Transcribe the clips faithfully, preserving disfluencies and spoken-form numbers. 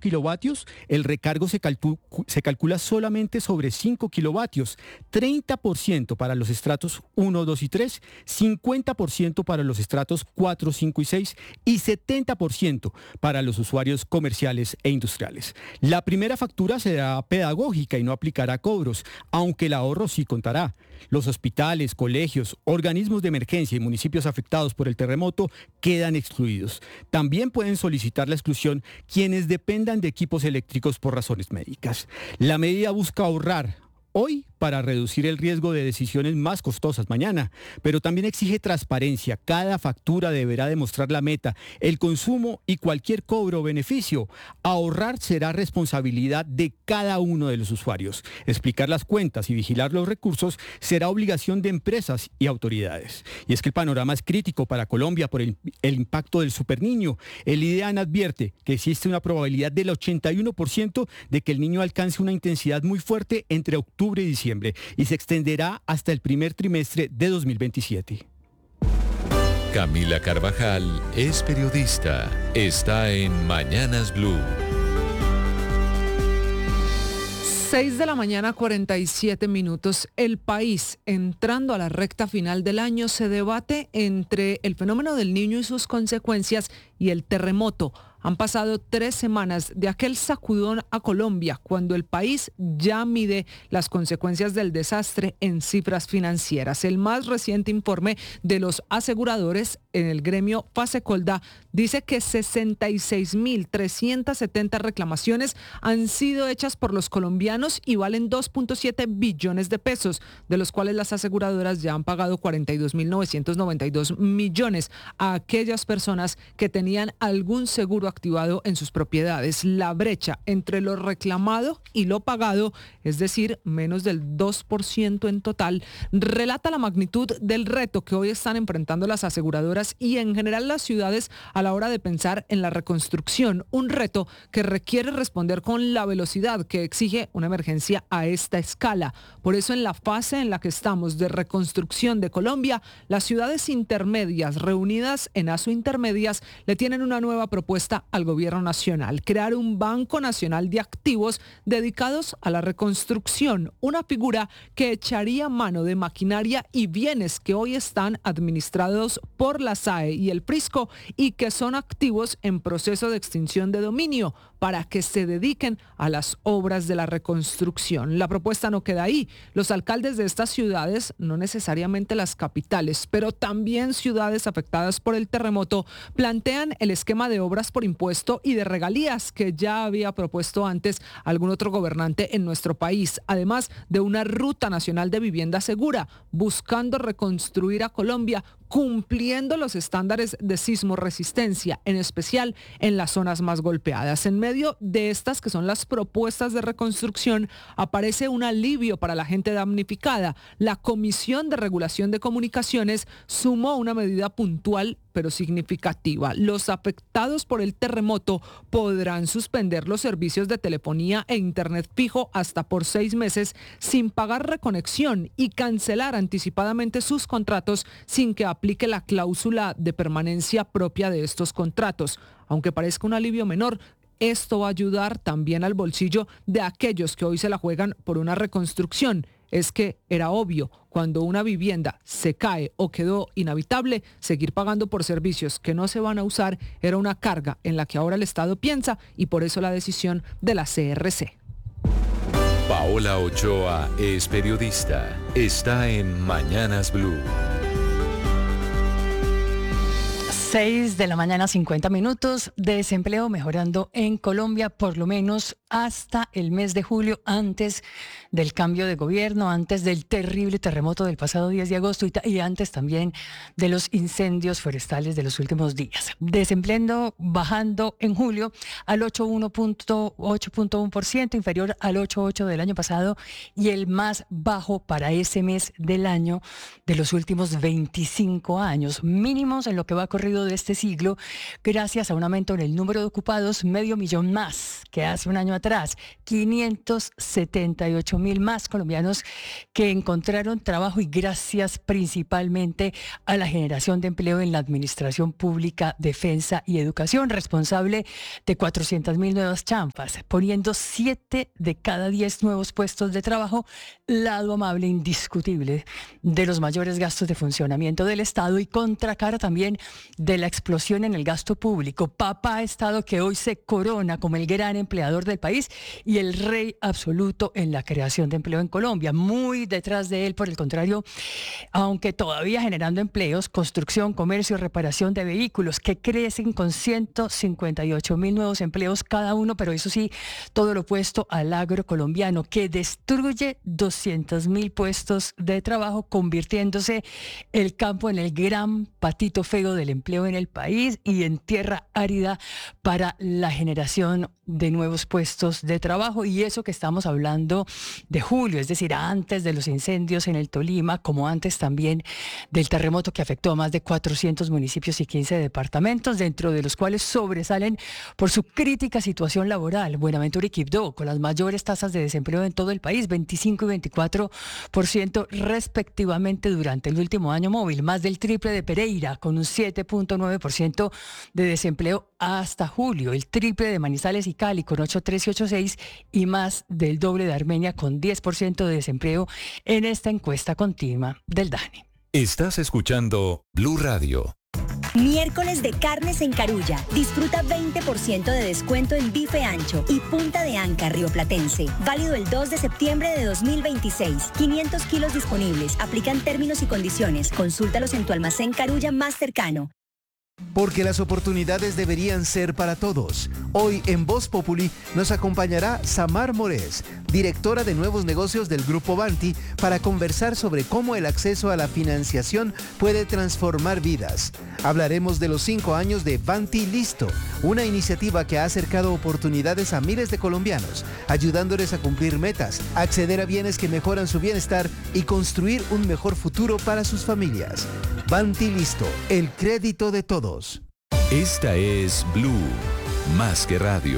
kilovatios, el recargo se, calcu- se calcula solamente sobre cinco kilovatios, treinta por ciento para los estratos uno, dos y tres, cincuenta por ciento para los estratos cuatro, cinco y seis y setenta por ciento para los usuarios comerciales e industriales. La primera factura será pedagógica y no aplicará cobros, aunque el ahorro sí contará. Los hospitales, colegios, organismos de emergencia y municipios afectados por el terremoto quedan excluidos. También pueden solicitar la exclusión quienes dependan de equipos eléctricos por razones médicas. La medida busca ahorrar hoy para reducir el riesgo de decisiones más costosas mañana, pero también exige transparencia. Cada factura deberá demostrar la meta, el consumo y cualquier cobro o beneficio. Ahorrar será responsabilidad de cada uno de los usuarios. Explicar las cuentas y vigilar los recursos será obligación de empresas y autoridades. Y es que el panorama es crítico para Colombia por el, el impacto del superniño. El IDEAN advierte que existe una probabilidad del ochenta y uno por ciento de que el niño alcance una intensidad muy fuerte entre octubre y diciembre y se extenderá hasta el primer trimestre de dos mil veintisiete. Camila Carvajal es periodista. Está en Mañanas Blue. seis de la mañana, cuarenta y siete minutos. El país, entrando a la recta final del año, se debate entre el fenómeno del Niño y sus consecuencias y el terremoto. Han pasado tres semanas de aquel sacudón a Colombia, cuando el país ya mide las consecuencias del desastre en cifras financieras. El más reciente informe de los aseguradores en el gremio Fasecolda dice que sesenta y seis mil trescientas setenta reclamaciones han sido hechas por los colombianos y valen dos punto siete billones de pesos, de los cuales las aseguradoras ya han pagado cuarenta y dos mil novecientos noventa y dos millones a aquellas personas que tenían algún seguro activado en sus propiedades. La brecha entre lo reclamado y lo pagado, es decir, menos del dos por ciento en total, relata la magnitud del reto que hoy están enfrentando las aseguradoras y en general las ciudades a la hora de pensar en la reconstrucción, un reto que requiere responder con la velocidad que exige una emergencia a esta escala. Por eso, en la fase en la que estamos de reconstrucción de Colombia, las ciudades intermedias reunidas en ASO Intermedias le tienen una nueva propuesta al gobierno nacional: crear un Banco Nacional de Activos dedicados a la reconstrucción, una figura que echaría mano de maquinaria y bienes que hoy están administrados por la S A E y el Prisco y que son activos en proceso de extinción de dominio, para que se dediquen a las obras de la reconstrucción. La propuesta no queda ahí. Los alcaldes de estas ciudades, no necesariamente las capitales, pero también ciudades afectadas por el terremoto, plantean el esquema de obras por impuesto y de regalías que ya había propuesto antes algún otro gobernante en nuestro país, además de una ruta nacional de vivienda segura, buscando reconstruir a Colombia cumpliendo los estándares de sismo resistencia, en especial en las zonas más golpeadas. En medio de estas, que son las propuestas de reconstrucción, aparece un alivio para la gente damnificada. La Comisión de Regulación de Comunicaciones sumó una medida puntual pero significativa. Los afectados por el terremoto podrán suspender los servicios de telefonía e internet fijo hasta por seis meses sin pagar reconexión y cancelar anticipadamente sus contratos sin que aplique la cláusula de permanencia propia de estos contratos. Aunque parezca un alivio menor, esto va a ayudar también al bolsillo de aquellos que hoy se la juegan por una reconstrucción. Es que era obvio, cuando una vivienda se cae o quedó inhabitable, seguir pagando por servicios que no se van a usar era una carga en la que ahora el Estado piensa, y por eso la decisión de la C R C. Paola Ochoa es periodista. Está en Mañanas Blue. seis de la mañana, cincuenta minutos. Desempleo mejorando en Colombia, por lo menos hasta el mes de julio, antes del cambio de gobierno, antes del terrible terremoto del pasado diez de agosto y, y antes también de los incendios forestales de los últimos días. Desempleo bajando en julio al ocho punto uno por ciento, inferior al ocho punto ocho por ciento del año pasado y el más bajo para ese mes del año de los últimos veinticinco años, mínimos en lo que va corrido de este siglo, gracias a un aumento en el número de ocupados, medio millón más que hace un año atrás, atrás, quinientos setenta y ocho mil más colombianos que encontraron trabajo y gracias principalmente a la generación de empleo en la administración pública, defensa y educación, responsable de cuatrocientas mil nuevas chanfas, poniendo siete de cada diez nuevos puestos de trabajo, lado amable indiscutible de los mayores gastos de funcionamiento del Estado y contracara también de la explosión en el gasto público. Papá Estado que hoy se corona como el gran empleador del país y el rey absoluto en la creación de empleo en Colombia. Muy detrás de él, por el contrario, aunque todavía generando empleos, construcción, comercio, reparación de vehículos que crecen con ciento cincuenta y ocho mil nuevos empleos cada uno, pero eso sí, todo lo opuesto al agro colombiano que destruye doscientos mil puestos de trabajo, convirtiéndose el campo en el gran patito feo del empleo en el país y en tierra árida para la generación de nuevos puestos de trabajo. Y eso que estamos hablando de julio, es decir, antes de los incendios en el Tolima, como antes también del terremoto que afectó a más de cuatrocientos municipios y quince departamentos, dentro de los cuales sobresalen por su crítica situación laboral Buenaventura y Quibdó, con las mayores tasas de desempleo en todo el país, veinticinco y veinticuatro por ciento respectivamente durante el último año móvil, más del triple de Pereira, con un siete punto nueve por ciento de desempleo hasta julio, el triple de Manizales y Cali con ocho punto tres y ocho punto seis y más del doble de Armenia con diez por ciento de desempleo en esta encuesta continua del DANE. Estás escuchando Blue Radio. Miércoles de carnes en Carulla. Disfruta veinte por ciento de descuento en bife ancho y punta de anca rioplatense. Válido el dos de septiembre de dos mil veintiséis. quinientos kilos disponibles. Aplican términos y condiciones. Consúltalos en tu almacén Carulla más cercano. Porque las oportunidades deberían ser para todos. Hoy en Voz Populi nos acompañará Samar Morés, directora de nuevos negocios del Grupo Banti, para conversar sobre cómo el acceso a la financiación puede transformar vidas. Hablaremos de los cinco años de Banti Listo, una iniciativa que ha acercado oportunidades a miles de colombianos, ayudándoles a cumplir metas, acceder a bienes que mejoran su bienestar y construir un mejor futuro para sus familias. Banti Listo, el crédito de todos. Esta es Blue, más que radio.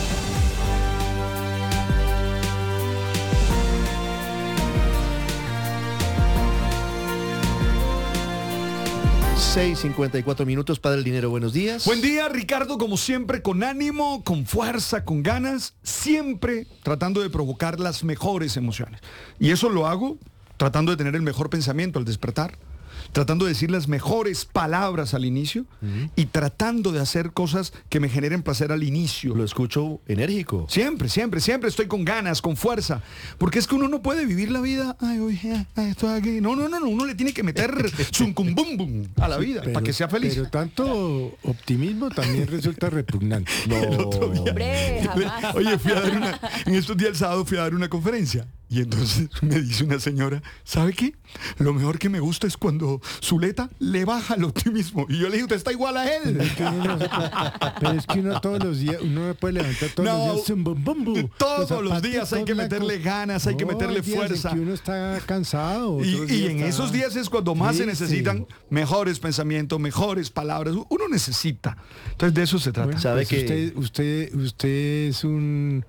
seis cincuenta y cuatro minutos, Padre del Dinero, buenos días. Buen día, Ricardo, como siempre, con ánimo, con fuerza, con ganas, siempre tratando de provocar las mejores emociones. Y eso lo hago tratando de tener el mejor pensamiento al despertar, tratando de decir las mejores palabras al inicio uh-huh. y tratando de hacer cosas que me generen placer al inicio. Lo escucho enérgico. Siempre, siempre, siempre estoy con ganas, con fuerza. Porque es que uno no puede vivir la vida, ay, oye, estoy aquí. No, no, no, no, uno le tiene que meter zuncum bum bum a la vida pero, para que sea feliz. Pero tanto optimismo también resulta repugnante. No. El otro día, Hombre, jamás. Oye, fui a dar una, en estos días el sábado fui a dar una conferencia. Y entonces me dice una señora, ¿sabe qué? Lo mejor que me gusta es cuando Zuleta le baja el optimismo. Y yo le dije, usted está igual a él. Pero es que uno, pero es que uno todos los días, uno no puede levantar todos no, los días. Zum, bum, bum, bum. Todos los, los días hay que meterle ganas, hay no, que meterle hay días fuerza. En que uno está cansado. Y, y en está... esos días es cuando más sí, se necesitan sí. mejores pensamientos, mejores palabras. Uno necesita. Entonces de eso se trata. Bueno, ¿Sabe pues que usted, usted, usted es un,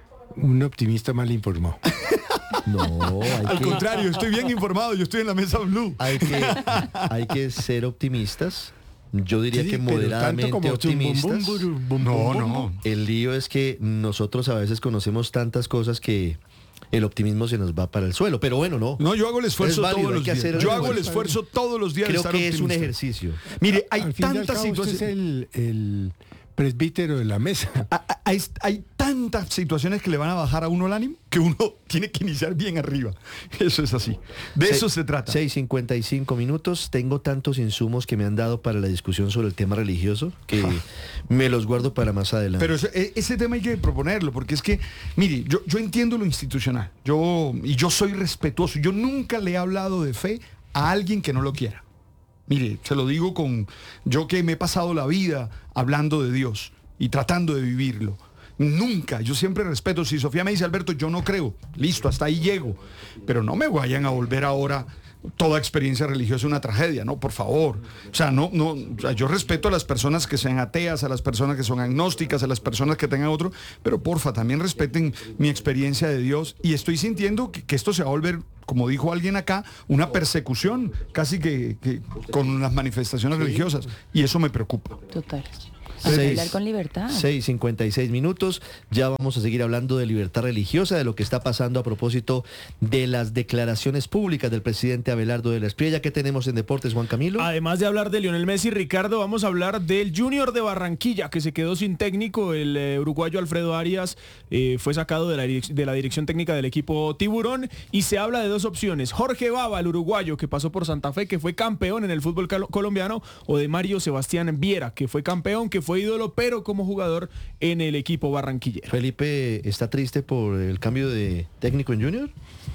un optimista mal informado? No, hay al que, contrario, estoy bien informado, yo estoy en la mesa Blue. Hay que, hay que ser optimistas. Yo diría sí, que moderadamente como optimistas. Bum, bum, bum, no, bum, no. El lío es que nosotros a veces conocemos tantas cosas que el optimismo se nos va para el suelo. Pero bueno, no. No, yo hago el esfuerzo válido, todos los días. el Yo hago el esfuerzo todos los días. Creo de estar que es un optimista. ejercicio. Mire, hay Al fin tantas y al cabo, usted situaciones. es el, el presbítero de la mesa. Hay, hay tantas situaciones que le van a bajar a uno el ánimo que uno tiene que iniciar bien arriba. Eso es así. De Se, eso se trata. seis cincuenta y cinco minutos. Tengo tantos insumos que me han dado para la discusión sobre el tema religioso que me los guardo para más adelante. Pero ese, ese tema hay que proponerlo, porque es que, mire, yo, yo entiendo lo institucional. Yo, y yo soy respetuoso. Yo nunca le he hablado de fe a alguien que no lo quiera. Mire, se lo digo con yo que me he pasado la vida hablando de Dios y tratando de vivirlo. Nunca, yo siempre respeto. Si Sofía me dice, Alberto, yo no creo, listo, hasta ahí llego. Pero no me vayan a volver ahora toda experiencia religiosa es una tragedia, ¿no? Por favor. O sea, no, no, o sea, yo respeto a las personas que sean ateas, a las personas que son agnósticas, a las personas que tengan otro, pero porfa, también respeten mi experiencia de Dios. Y estoy sintiendo que, que esto se va a volver, como dijo alguien acá, una persecución, casi que, que con las manifestaciones religiosas. Y eso me preocupa. Total. Hay que hablar con libertad. seis cincuenta y seis minutos. Ya vamos a seguir hablando de libertad religiosa, de lo que está pasando a propósito de las declaraciones públicas del presidente Abelardo de la Espriella. ¿Qué tenemos en deportes, Juan Camilo? Además de hablar de Lionel Messi, Ricardo, vamos a hablar del Junior de Barranquilla, que se quedó sin técnico. El eh, uruguayo Alfredo Arias eh, fue sacado de la, de la dirección técnica del equipo Tiburón, y se habla de dos opciones: Jorge Baba, el uruguayo que pasó por Santa Fe, que fue campeón en el fútbol colombiano, o de Mario Sebastián Viera, que fue campeón, que fue ídolo, pero como jugador en el equipo barranquillero. Felipe, ¿está triste por el cambio de técnico en Junior?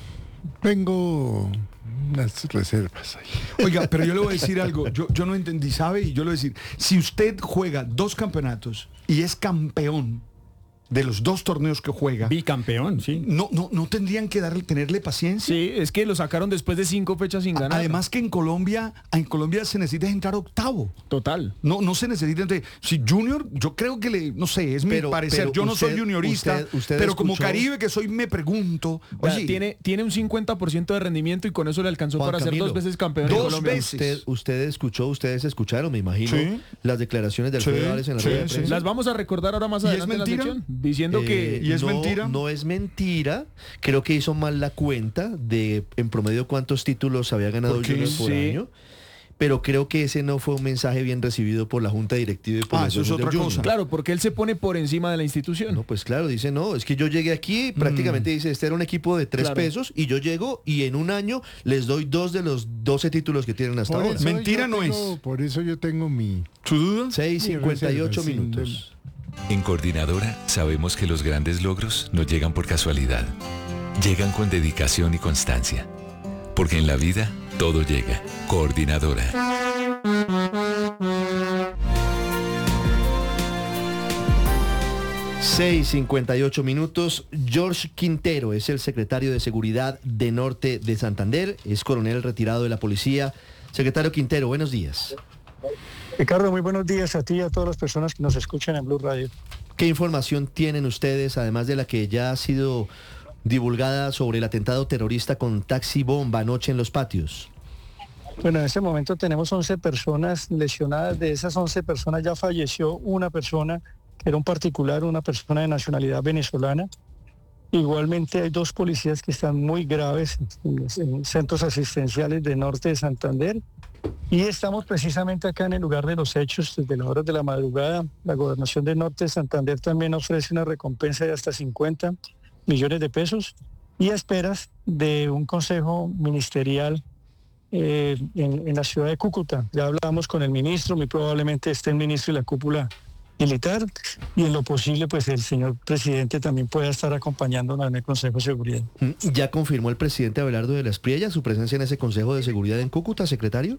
Tengo unas reservas ahí. Oiga, pero yo le voy a decir algo, yo, yo no entendí, ¿sabe? Y yo le voy a decir, si usted juega dos campeonatos y es campeón de los dos torneos que juega, bicampeón, sí. No, no, no tendrían que darle, tenerle paciencia. Sí, es que lo sacaron después de cinco fechas sin ganar. Además que en Colombia, en Colombia se necesita entrar octavo. Total. No, no se necesita entrar. Si Junior, yo creo que le, no sé, es pero, mi parecer. Yo no usted, soy juniorista, usted, usted pero escuchó, como Caribe que soy, me pregunto. Oye, Oye, tiene, tiene un cincuenta por ciento de rendimiento y con eso le alcanzó Juan para Camilo, ser dos veces campeón dos en Colombia. veces. Usted, usted escuchó, ustedes escucharon, me imagino, Sí. las declaraciones de Alfredo Sí, Arias en la sí, rueda de sí. prensa. Las vamos a recordar ahora más ¿Y es adelante en la mentira? sección, diciendo Eh, que... ¿Y es no, mentira? No es mentira. Creo que hizo mal la cuenta de en promedio cuántos títulos había ganado ¿Por qué? Junior por Sí. año. Pero creo que ese no fue un mensaje bien recibido por la Junta Directiva y por Ah, los eso es dueños del otra Junior. cosa. Claro, porque él se pone por encima de la institución. No, pues claro, dice, no, es que yo llegué aquí, prácticamente dice, este era un equipo de tres Claro. pesos, y yo llego y en un año les doy dos de los doce títulos que tienen hasta Por ahora. eso Mentira yo no tengo- es. Por eso yo tengo mi... ¿Su duda? seis cincuenta y ocho Sí, minutos. En Coordinadora sabemos que los grandes logros no llegan por casualidad. Llegan con dedicación y constancia. Porque en la vida todo llega. Coordinadora. seis cincuenta y ocho minutos. George Quintero es el secretario de Seguridad de Norte de Santander, es coronel retirado de la policía. Secretario Quintero, buenos días. Ricardo, muy buenos días a ti y a todas las personas que nos escuchan en Blue Radio. ¿Qué información tienen ustedes, además de la que ya ha sido divulgada sobre el atentado terrorista con taxi bomba anoche en Los Patios? Bueno, en este momento tenemos once personas lesionadas. De esas once personas ya falleció una persona, que era un particular, una persona de nacionalidad venezolana. Igualmente hay dos policías que están muy graves en, en centros asistenciales de Norte de Santander. Y estamos precisamente acá en el lugar de los hechos desde las horas de la madrugada. La Gobernación de Norte de Santander también ofrece una recompensa de hasta cincuenta millones de pesos y a esperas de un consejo ministerial eh, en, en la ciudad de Cúcuta. Ya hablamos con el ministro, muy probablemente esté el ministro y la cúpula militar, y en lo posible pues el señor presidente también pueda estar acompañándonos en el Consejo de Seguridad. ¿Ya confirmó el presidente Abelardo de la Espriella su presencia en ese Consejo de Seguridad en Cúcuta, secretario?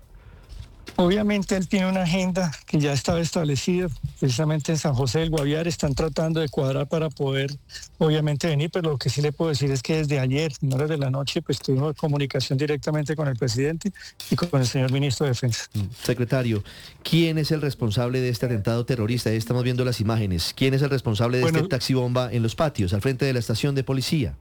Obviamente él tiene una agenda que ya estaba establecida, precisamente en San José del Guaviare, están tratando de cuadrar para poder obviamente venir, pero lo que sí le puedo decir es que desde ayer, en horas de la noche, pues tuvimos comunicación directamente con el presidente y con el señor ministro de Defensa. Secretario, ¿quién es el responsable de este atentado terrorista? Ahí estamos viendo las imágenes. ¿Quién es el responsable de Bueno, este taxi bomba en Los Patios, al frente de la estación de policía?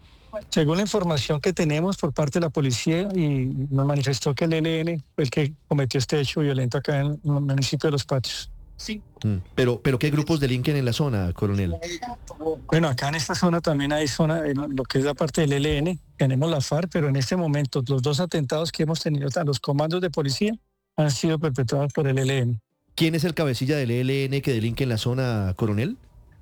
Según la información que tenemos por parte de la policía, y nos manifestó que el E L N fue el que cometió este hecho violento acá en el municipio de Los Patios. Sí. Mm, Pero, pero ¿qué grupos delinquen en la zona, coronel? Bueno, acá en esta zona también hay zona, en lo que es la parte del E L N, tenemos la FARC, pero en este momento los dos atentados que hemos tenido, los comandos de policía, han sido perpetrados por el E L N. ¿Quién es el cabecilla del E L N que delinque en la zona, coronel?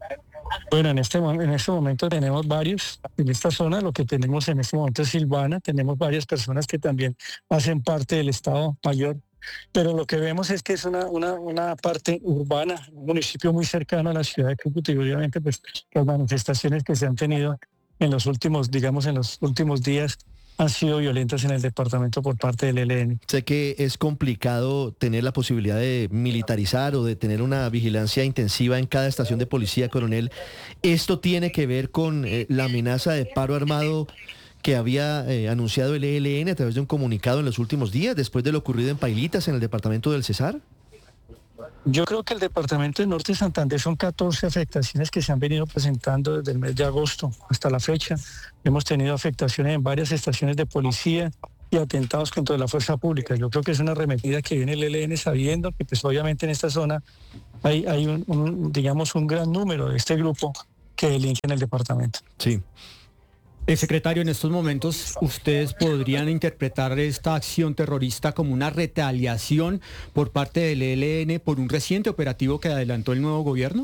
Bueno, en este, mo- en este momento tenemos varios. En esta zona lo que tenemos en este momento es Silvana. Tenemos varias personas que también hacen parte del Estado Mayor. Pero lo que vemos es que es una, una, una parte urbana, un municipio muy cercano a la ciudad de Cúcuta, y obviamente pues las manifestaciones que se han tenido en los últimos, digamos, en los últimos días han sido violentas en el departamento por parte del E L N. Sé que es complicado tener la posibilidad de militarizar o de tener una vigilancia intensiva en cada estación de policía, coronel. ¿Esto tiene que ver con eh, la amenaza de paro armado que había eh, anunciado el E L N a través de un comunicado en los últimos días, después de lo ocurrido en Pailitas, en el departamento del Cesar? Yo creo que el departamento de Norte de Santander son catorce afectaciones que se han venido presentando desde el mes de agosto hasta la fecha. Hemos tenido afectaciones en varias estaciones de policía y atentados contra la fuerza pública. Yo creo que es una arremetida que viene el E L N sabiendo que pues obviamente en esta zona hay, hay un, un, digamos, un gran número de este grupo que delinque en el departamento. Sí. El secretario, en estos momentos, ¿ustedes podrían interpretar esta acción terrorista como una retaliación por parte del E L N por un reciente operativo que adelantó el nuevo gobierno?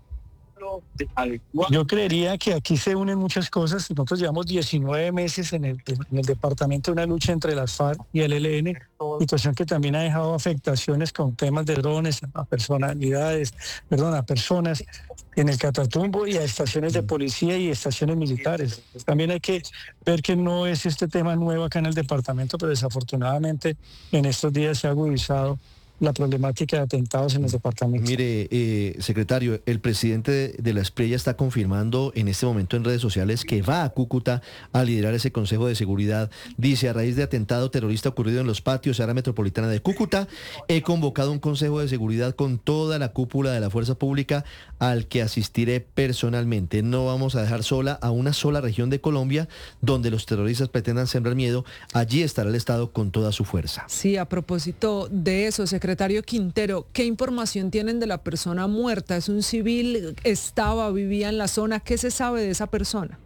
Yo creería que aquí se unen muchas cosas. Nosotros llevamos diecinueve meses en el, en el departamento de una lucha entre las FARC y el E L N, situación que también ha dejado afectaciones con temas de drones a personalidades, perdón, a personas en el Catatumbo y a estaciones de policía y estaciones militares. También hay que ver que no es este tema nuevo acá en el departamento, pero desafortunadamente en estos días se ha agudizado la problemática de atentados en los departamentos. Mire, eh, secretario, el presidente de, de la Espriella está confirmando en este momento en redes sociales que va a Cúcuta a liderar ese Consejo de Seguridad. Dice, a raíz de atentado terrorista ocurrido en los patios de área metropolitana de Cúcuta, he convocado un Consejo de Seguridad con toda la cúpula de la Fuerza Pública al que asistiré personalmente. No vamos a dejar sola a una sola región de Colombia donde los terroristas pretendan sembrar miedo. Allí estará el Estado con toda su fuerza. Sí, a propósito de eso, secretario. Secretario Quintero, ¿qué información tienen de la persona muerta? ¿Es un civil? ¿Estaba, vivía en la zona? ¿Qué se sabe de esa persona?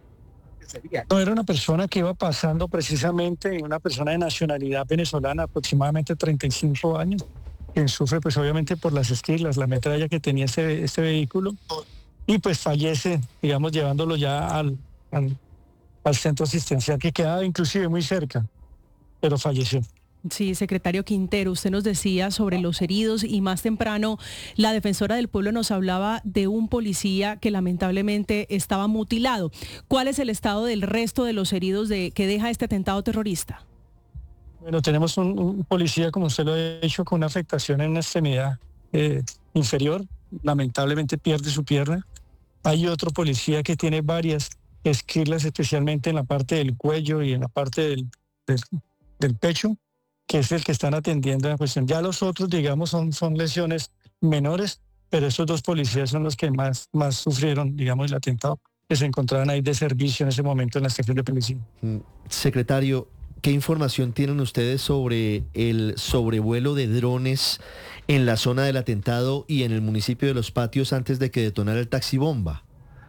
No, era una persona que iba pasando precisamente, una persona de nacionalidad venezolana, aproximadamente treinta y cinco años, quien sufre pues obviamente por las esquilas, la metralla que tenía este, este vehículo, y pues fallece, digamos, llevándolo ya al, al, al centro asistencial que quedaba inclusive muy cerca, pero falleció. Sí, secretario Quintero, usted nos decía sobre los heridos y más temprano la defensora del pueblo nos hablaba de un policía que lamentablemente estaba mutilado. ¿Cuál es el estado del resto de los heridos de, que deja este atentado terrorista? Bueno, tenemos un, un policía, como usted lo ha dicho, con una afectación en una extremidad eh, inferior. Lamentablemente pierde su pierna. Hay otro policía que tiene varias esquirlas, especialmente en la parte del cuello y en la parte del, del, del pecho, que es el que están atendiendo la cuestión. Ya los otros, digamos, son, son lesiones menores, pero esos dos policías son los que más, más sufrieron, digamos, el atentado, que se encontraban ahí de servicio en ese momento en la estación de policía. Secretario, ¿qué información tienen ustedes sobre el sobrevuelo de drones en la zona del atentado y en el municipio de Los Patios antes de que detonara el taxibomba?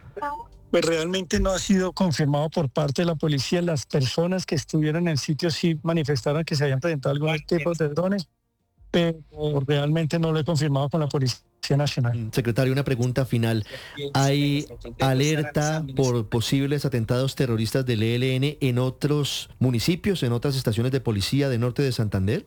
Pues realmente no ha sido confirmado por parte de la policía. Las personas que estuvieron en el sitio sí manifestaron que se habían presentado algunos tipos de drones, pero realmente no lo he confirmado con la Policía Nacional. Secretario, una pregunta final. ¿Hay alerta por posibles atentados terroristas del E L N en otros municipios, en otras estaciones de policía de norte de Santander?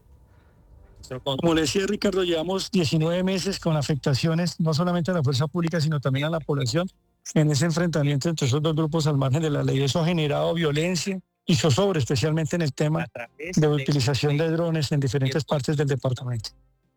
Como le decía Ricardo, llevamos diecinueve meses con afectaciones, no solamente a la fuerza pública, sino también a la población, en ese enfrentamiento entre esos dos grupos al margen de la ley. Eso ha generado violencia y zozobra, especialmente en el tema de utilización de drones en diferentes partes del departamento.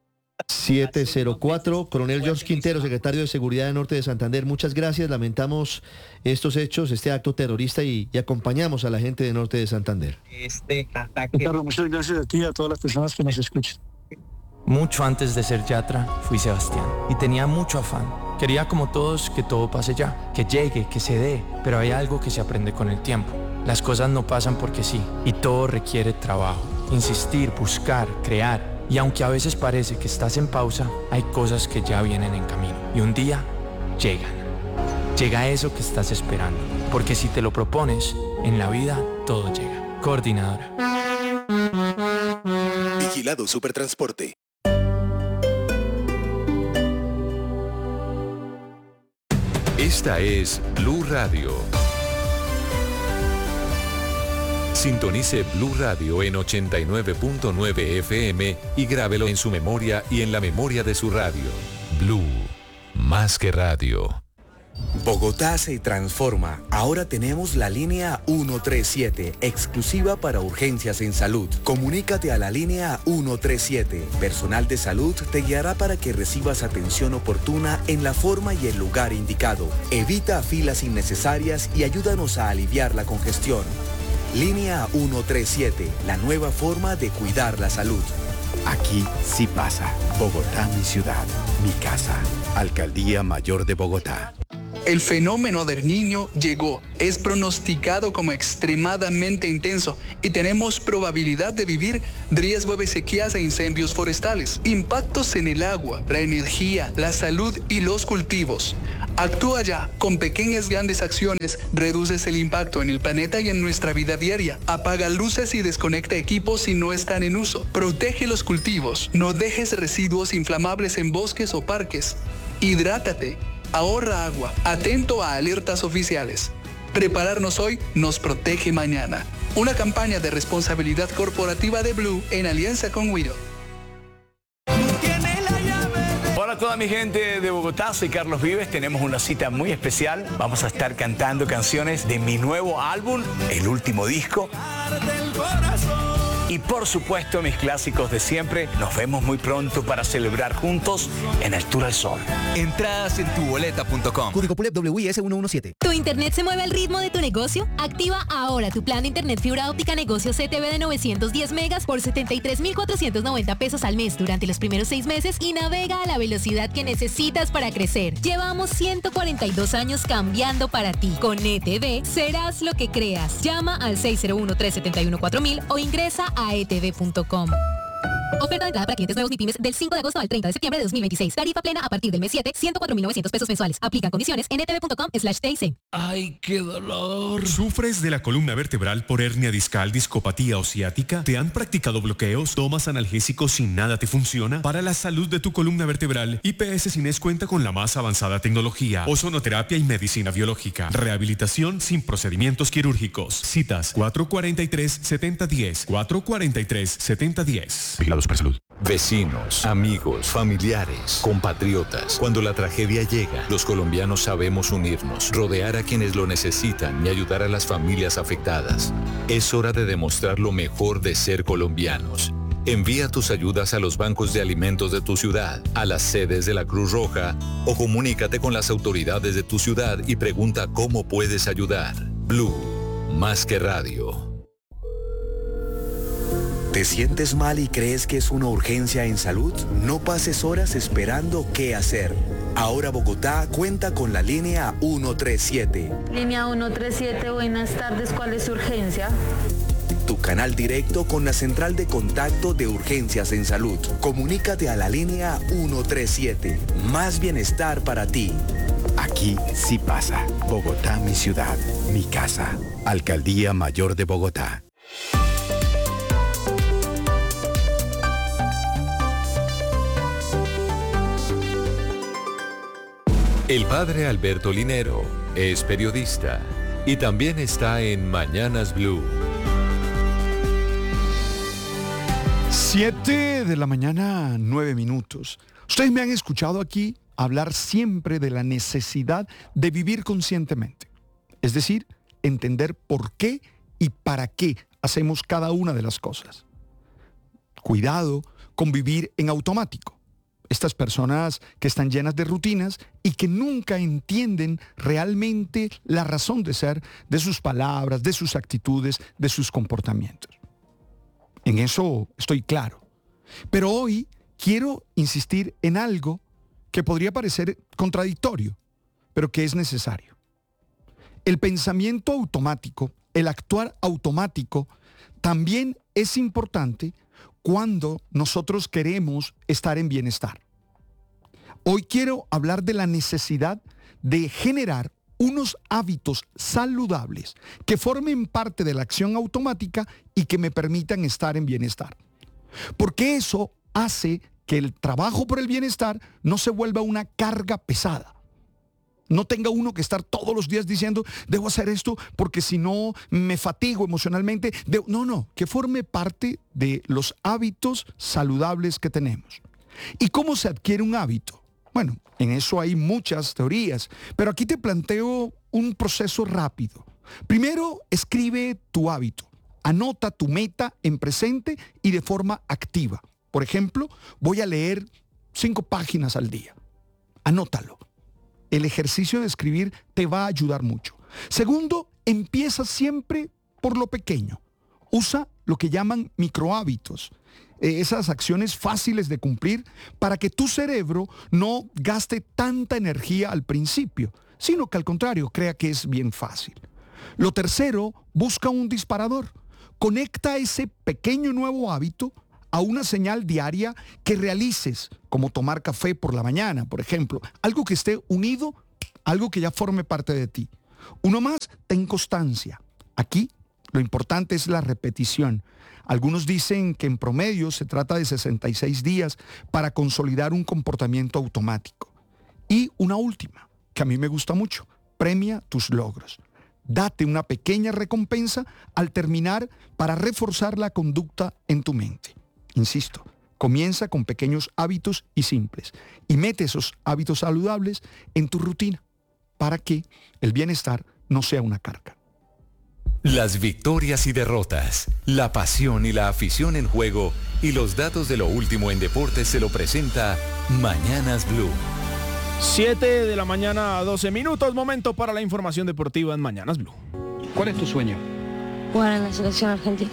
siete cero cuatro, Coronel George Quintero, secretario de Seguridad de Norte de Santander, muchas gracias, lamentamos estos hechos, este acto terrorista y, y acompañamos a la gente de Norte de Santander. Este ataque... Ricardo, muchas gracias a ti y a todas las personas que nos escuchan. Mucho antes de ser Yatra, fui Sebastián y tenía mucho afán. Quería como todos que todo pase ya, que llegue, que se dé, pero hay algo que se aprende con el tiempo. Las cosas no pasan porque sí y todo requiere trabajo, insistir, buscar, crear. Y aunque a veces parece que estás en pausa, hay cosas que ya vienen en camino y un día llegan. Llega eso que estás esperando, porque si te lo propones, en la vida todo llega. Coordinadora. Vigilado Supertransporte. Esta es Blue Radio. Sintonice Blue Radio en ochenta y nueve punto nueve F M y grábelo en su memoria y en la memoria de su radio. Blue, más que radio. Bogotá se transforma. Ahora tenemos la línea ciento treinta y siete, exclusiva para urgencias en salud. Comunícate a la línea ciento treinta y siete. Personal de salud te guiará para que recibas atención oportuna en la forma y el lugar indicado. Evita filas innecesarias y ayúdanos a aliviar la congestión. Línea ciento treinta y siete, la nueva forma de cuidar la salud. Aquí sí pasa. Bogotá, mi ciudad, mi casa. Alcaldía Mayor de Bogotá. El fenómeno del Niño llegó, es pronosticado como extremadamente intenso y tenemos probabilidad de vivir riesgo de sequías e incendios forestales, impactos en el agua, la energía, la salud y los cultivos. Actúa ya, con pequeñas grandes acciones, reduces el impacto en el planeta y en nuestra vida diaria. Apaga luces y desconecta equipos si no están en uso. Protege los cultivos, no dejes residuos inflamables en bosques o parques. Hidrátate. Ahorra agua, atento a alertas oficiales. Prepararnos hoy nos protege mañana. Una campaña de responsabilidad corporativa de Blue en alianza con Wido. Hola a toda mi gente de Bogotá, soy Carlos Vives, tenemos una cita muy especial. Vamos a estar cantando canciones de mi nuevo álbum, el último disco. Y por supuesto mis clásicos de siempre. Nos vemos muy pronto para celebrar juntos en el Tour al Sol. Entradas en tu boleta punto com. Código Pulet W I S ciento diecisiete. ¿Tu internet se mueve al ritmo de tu negocio? Activa ahora tu plan de internet fibra óptica negocio C T V de novecientos diez megas por setenta y tres mil cuatrocientos noventa pesos al mes durante los primeros seis meses y navega a la velocidad que necesitas para crecer. Llevamos ciento cuarenta y dos años cambiando para ti. Con E T V serás lo que creas. Llama al seis cero uno, tres siete uno, cuatro mil o ingresa a e t v punto com. Oferta de entrada para clientes nuevos ni pymes del cinco de agosto al treinta de septiembre de dos mil veintiséis. Tarifa plena a partir del mes siete, ciento cuatro mil novecientos pesos mensuales. Aplican condiciones en e t v punto com slash t i c. ¡Ay, qué dolor! ¿Sufres de la columna vertebral por hernia discal, discopatía o ciática? ¿Te han practicado bloqueos? ¿Tomas analgésicos y nada te funciona? Para la salud de tu columna vertebral, I P S Cines cuenta con la más avanzada tecnología, ozonoterapia y medicina biológica. Rehabilitación sin procedimientos quirúrgicos. Citas cuatro cuatro tres, siete cero uno cero, cuatro cuatro tres, siete cero uno cero. Vigilados para salud. Vecinos, amigos, familiares, compatriotas. Cuando la tragedia llega, los colombianos sabemos unirnos, rodear a quienes lo necesitan y ayudar a las familias afectadas. Es hora de demostrar lo mejor de ser colombianos. Envía tus ayudas a los bancos de alimentos de tu ciudad, a las sedes de la Cruz Roja o comunícate con las autoridades de tu ciudad y pregunta cómo puedes ayudar. Blue, más que radio. ¿Te sientes mal y crees que es una urgencia en salud? No pases horas esperando qué hacer. Ahora Bogotá cuenta con la línea ciento treinta y siete. Línea ciento treinta y siete, buenas tardes, ¿cuál es su urgencia? Tu canal directo con la central de contacto de urgencias en salud. Comunícate a la línea ciento treinta y siete. Más bienestar para ti. Aquí sí pasa. Bogotá, mi ciudad, mi casa. Alcaldía Mayor de Bogotá. El padre Alberto Linero es periodista y también está en Mañanas Blue. Siete de la mañana, nueve minutos. Ustedes me han escuchado aquí hablar siempre de la necesidad de vivir conscientemente. Es decir, entender por qué y para qué hacemos cada una de las cosas. Cuidado con vivir en automático. Estas personas que están llenas de rutinas y que nunca entienden realmente la razón de ser de sus palabras, de sus actitudes, de sus comportamientos. En eso estoy claro. Pero hoy quiero insistir en algo que podría parecer contradictorio, pero que es necesario. El pensamiento automático, el actuar automático, también es importante cuando nosotros queremos estar en bienestar. Hoy quiero hablar de la necesidad de generar unos hábitos saludables que formen parte de la acción automática y que me permitan estar en bienestar. Porque eso hace que el trabajo por el bienestar no se vuelva una carga pesada. No tenga uno que estar todos los días diciendo, debo hacer esto porque si no me fatigo emocionalmente. Debo... No, no, que forme parte de los hábitos saludables que tenemos. ¿Y cómo se adquiere un hábito? Bueno, en eso hay muchas teorías, pero aquí te planteo un proceso rápido. Primero, escribe tu hábito. Anota tu meta en presente y de forma activa. Por ejemplo, voy a leer cinco páginas al día. Anótalo. El ejercicio de escribir te va a ayudar mucho. Segundo, empieza siempre por lo pequeño. Usa lo que llaman microhábitos, eh, esas acciones fáciles de cumplir para que tu cerebro no gaste tanta energía al principio, sino que al contrario, crea que es bien fácil. Lo tercero, busca un disparador. Conecta ese pequeño nuevo hábito a una señal diaria que realices, como tomar café por la mañana, por ejemplo. Algo que esté unido, algo que ya forme parte de ti. Uno más, ten constancia. Aquí lo importante es la repetición. Algunos dicen que en promedio se trata de sesenta y seis días para consolidar un comportamiento automático. Y una última, que a mí me gusta mucho, premia tus logros. Date una pequeña recompensa al terminar para reforzar la conducta en tu mente. Insisto, comienza con pequeños hábitos y simples y mete esos hábitos saludables en tu rutina para que el bienestar no sea una carga. Las victorias y derrotas, la pasión y la afición en juego y los datos de lo último en deportes se lo presenta Mañanas Blue. siete de la mañana a doce minutos, momento para la información deportiva en Mañanas Blue. ¿Cuál es tu sueño? Jugar en la selección argentina.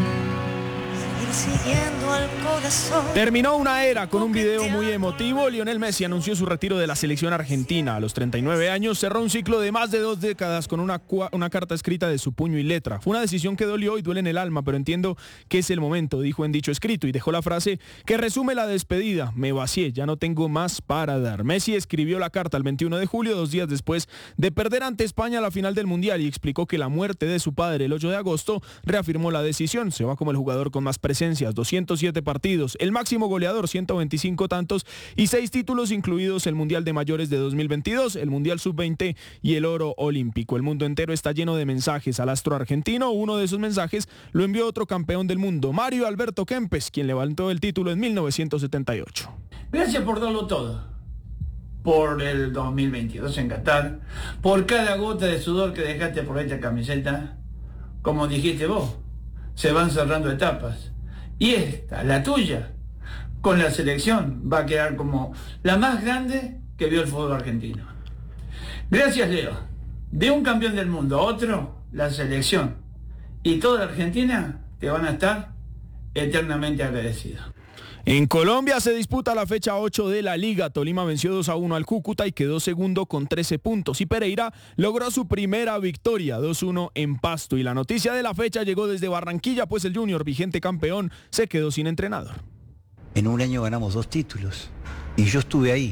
Terminó una era con un video muy emotivo. Lionel Messi anunció su retiro de la selección argentina. A los treinta y nueve años cerró un ciclo de más de dos décadas con una, una carta escrita de su puño y letra. Fue una decisión que dolió y duele en el alma, pero entiendo que es el momento, dijo en dicho escrito, y dejó la frase que resume la despedida: me vacié, ya no tengo más para dar. Messi escribió la carta el veintiuno de julio, dos días después de perder ante España la final del Mundial, y explicó que la muerte de su padre el ocho de agosto reafirmó la decisión. Se va como el jugador con más presencias, doscientos siete partidos, el máximo goleador, ciento veinticinco tantos y seis títulos, incluidos el Mundial de Mayores de dos mil veintidós, el Mundial sub veinte y el oro olímpico. El mundo entero está lleno de mensajes al astro argentino. Uno de esos mensajes lo envió otro campeón del mundo, Mario Alberto Kempes, quien levantó el título en mil novecientos setenta y ocho. Gracias por darlo todo, por el dos mil veintidós en Qatar, por cada gota de sudor que dejaste por esta camiseta. Como dijiste vos, se van cerrando etapas. Y esta, la tuya, con la selección, va a quedar como la más grande que vio el fútbol argentino. Gracias, Leo. De un campeón del mundo a otro, la selección y toda Argentina te van a estar eternamente agradecidos. En Colombia se disputa la fecha ocho de la Liga. Tolima venció dos a uno al Cúcuta y quedó segundo con trece puntos. Y Pereira logró su primera victoria, dos a uno en Pasto. Y la noticia de la fecha llegó desde Barranquilla, pues el Junior, vigente campeón, se quedó sin entrenador. En un año ganamos dos títulos y yo estuve ahí.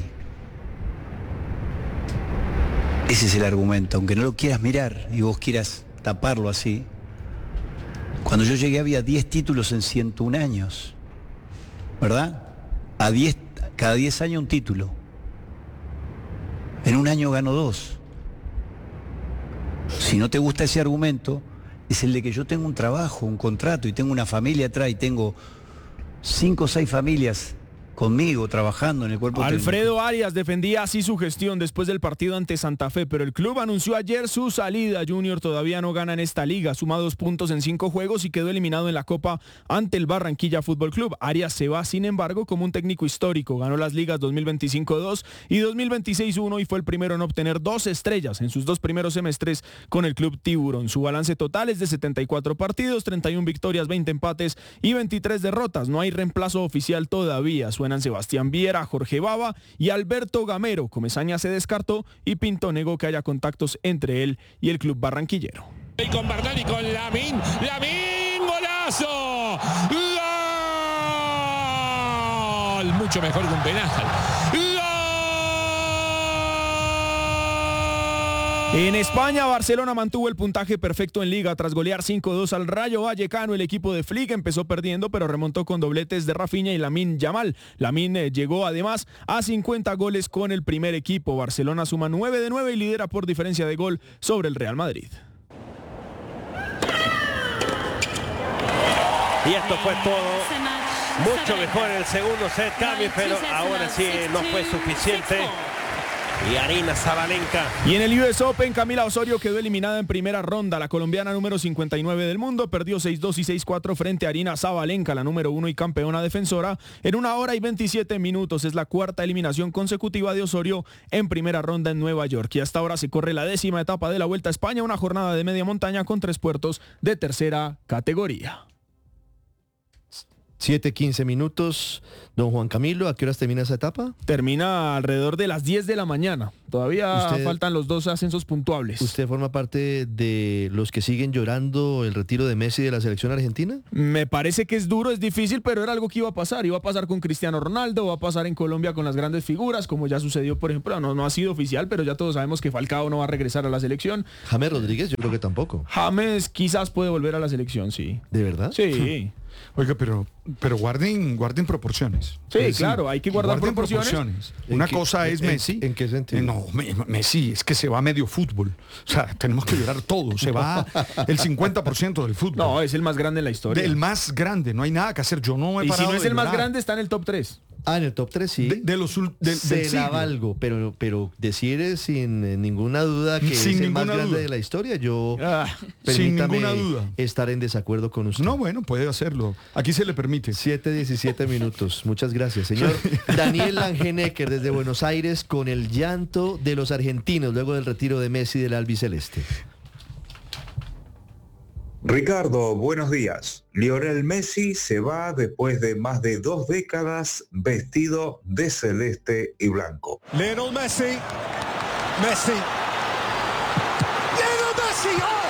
Ese es el argumento, aunque no lo quieras mirar y vos quieras taparlo así. Cuando yo llegué había diez títulos en ciento un años. ¿Verdad? A diez, cada diez años un título. En un año gano dos. Si no te gusta ese argumento, es el de que yo tengo un trabajo, un contrato y tengo una familia atrás y tengo cinco o seis familias conmigo trabajando en el cuerpo técnico. Alfredo Arias defendía así su gestión después del partido ante Santa Fe, pero el club anunció ayer su salida. Junior todavía no gana en esta liga, suma dos puntos en cinco juegos y quedó eliminado en la Copa ante el Barranquilla Fútbol Club. Arias se va, sin embargo, como un técnico histórico. Ganó las ligas dos mil veinticinco dos y dos mil veintiséis uno y fue el primero en obtener dos estrellas en sus dos primeros semestres con el club Tiburón. Su balance total es de setenta y cuatro partidos, treinta y una victorias, veinte empates y veintitrés derrotas. No hay reemplazo oficial todavía. Suenan Sebastián Viera, Jorge Baba y Alberto Gamero. Comesaña se descartó y Pinto negó que haya contactos entre él y el club barranquillero. Y con Bernal y con Lamín, Lamín, golazo, gol, mucho mejor que un penal. En España, Barcelona mantuvo el puntaje perfecto en Liga tras golear cinco dos al Rayo Vallecano. El equipo de Flick empezó perdiendo, pero remontó con dobletes de Rafinha y Lamine Yamal. Lamine llegó además a cincuenta goles con el primer equipo. Barcelona suma nueve de nueve y lidera por diferencia de gol sobre el Real Madrid. Y esto fue todo. Mucho mejor en el segundo set, Cami, pero ahora sí no fue suficiente. y Arina Sabalenka. Y en el U S Open, Camila Osorio quedó eliminada en primera ronda. La colombiana número cincuenta y nueve del mundo perdió seis dos y seis cuatro frente a Arina Sabalenka, la número uno y campeona defensora, en una hora y veintisiete minutos. Es la cuarta eliminación consecutiva de Osorio en primera ronda en Nueva York. Y hasta ahora se corre la décima etapa de la Vuelta a España, una jornada de media montaña con tres puertos de tercera categoría. siete quince minutos. Don Juan Camilo, ¿a qué horas termina esa etapa? Termina alrededor de las diez de la mañana. Todavía Usted, faltan los dos ascensos puntuables. ¿Usted forma parte de los que siguen llorando el retiro de Messi de la selección argentina? Me parece que es duro, es difícil, pero era algo que iba a pasar. Iba a pasar con Cristiano Ronaldo, va a pasar en Colombia con las grandes figuras, como ya sucedió, por ejemplo, no, no ha sido oficial, pero ya todos sabemos que Falcao no va a regresar a la selección. James Rodríguez, yo creo que tampoco. James quizás puede volver a la selección, sí. ¿De verdad? Sí. Oiga, pero, pero guarden, guarden proporciones. Sí, es claro, decir, hay que guardar proporciones. proporciones. Una qué, cosa es en, Messi. ¿En qué sentido? No, Messi es que se va medio fútbol. O sea, tenemos que llorar todo. Se va el cincuenta por ciento del fútbol. No, es el más grande en la historia. El más grande, no hay nada que hacer. Yo no he y parado si no es de el llorar. más grande, está en el top tres. Ah, en el top tres sí. De, de los de, Se del la valgo, pero, pero decir sin eh, ninguna duda que sin es el más grande duda. de la historia, yo ah, sin ninguna duda estar en desacuerdo con usted. No, bueno, puede hacerlo. Aquí se le permite. siete diecisiete minutos. Muchas gracias, señor. Daniel Langenecker desde Buenos Aires con el llanto de los argentinos luego del retiro de Messi del albiceleste. Ricardo, buenos días. Lionel Messi se va después de más de dos décadas vestido de celeste y blanco. Lionel Messi, Messi, Lionel Messi, ¡oh!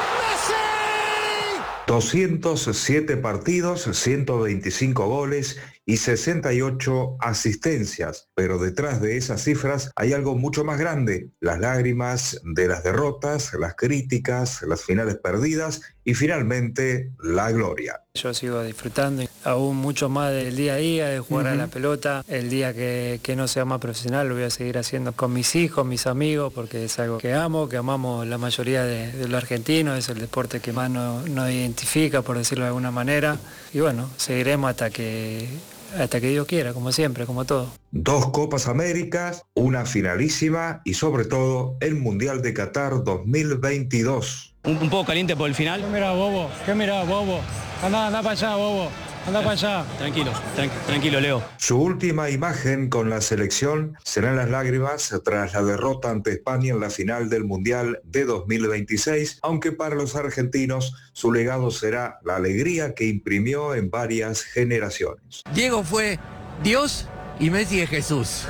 ¡Messi! doscientos siete partidos, ciento veinticinco goles y sesenta y ocho asistencias, pero detrás de esas cifras hay algo mucho más grande, las lágrimas de las derrotas, las críticas, las finales perdidas y finalmente la gloria. Yo sigo disfrutando aún mucho más del día a día, de jugar uh-huh. a la pelota. El día que, que no sea más profesional lo voy a seguir haciendo con mis hijos, mis amigos, porque es algo que amo, que amamos la mayoría de, de los argentinos, es el deporte que más nos, nos identifica, por decirlo de alguna manera. Y bueno, seguiremos hasta que... hasta que Dios quiera, como siempre, como todo. Dos Copas Américas, una finalísima y sobre todo el Mundial de Qatar dos mil veintidós. Un, un poco caliente por el final. ¿Qué mirá, bobo? ¿Qué mirá, bobo? Anda, anda para allá, bobo. Anda para allá. Tranquilo, tranqui, tranquilo, Leo. Su última imagen con la selección serán las lágrimas tras la derrota ante España en la final del Mundial de dos mil veintiséis, aunque para los argentinos su legado será la alegría que imprimió en varias generaciones. Diego fue Dios y Messi es Jesús.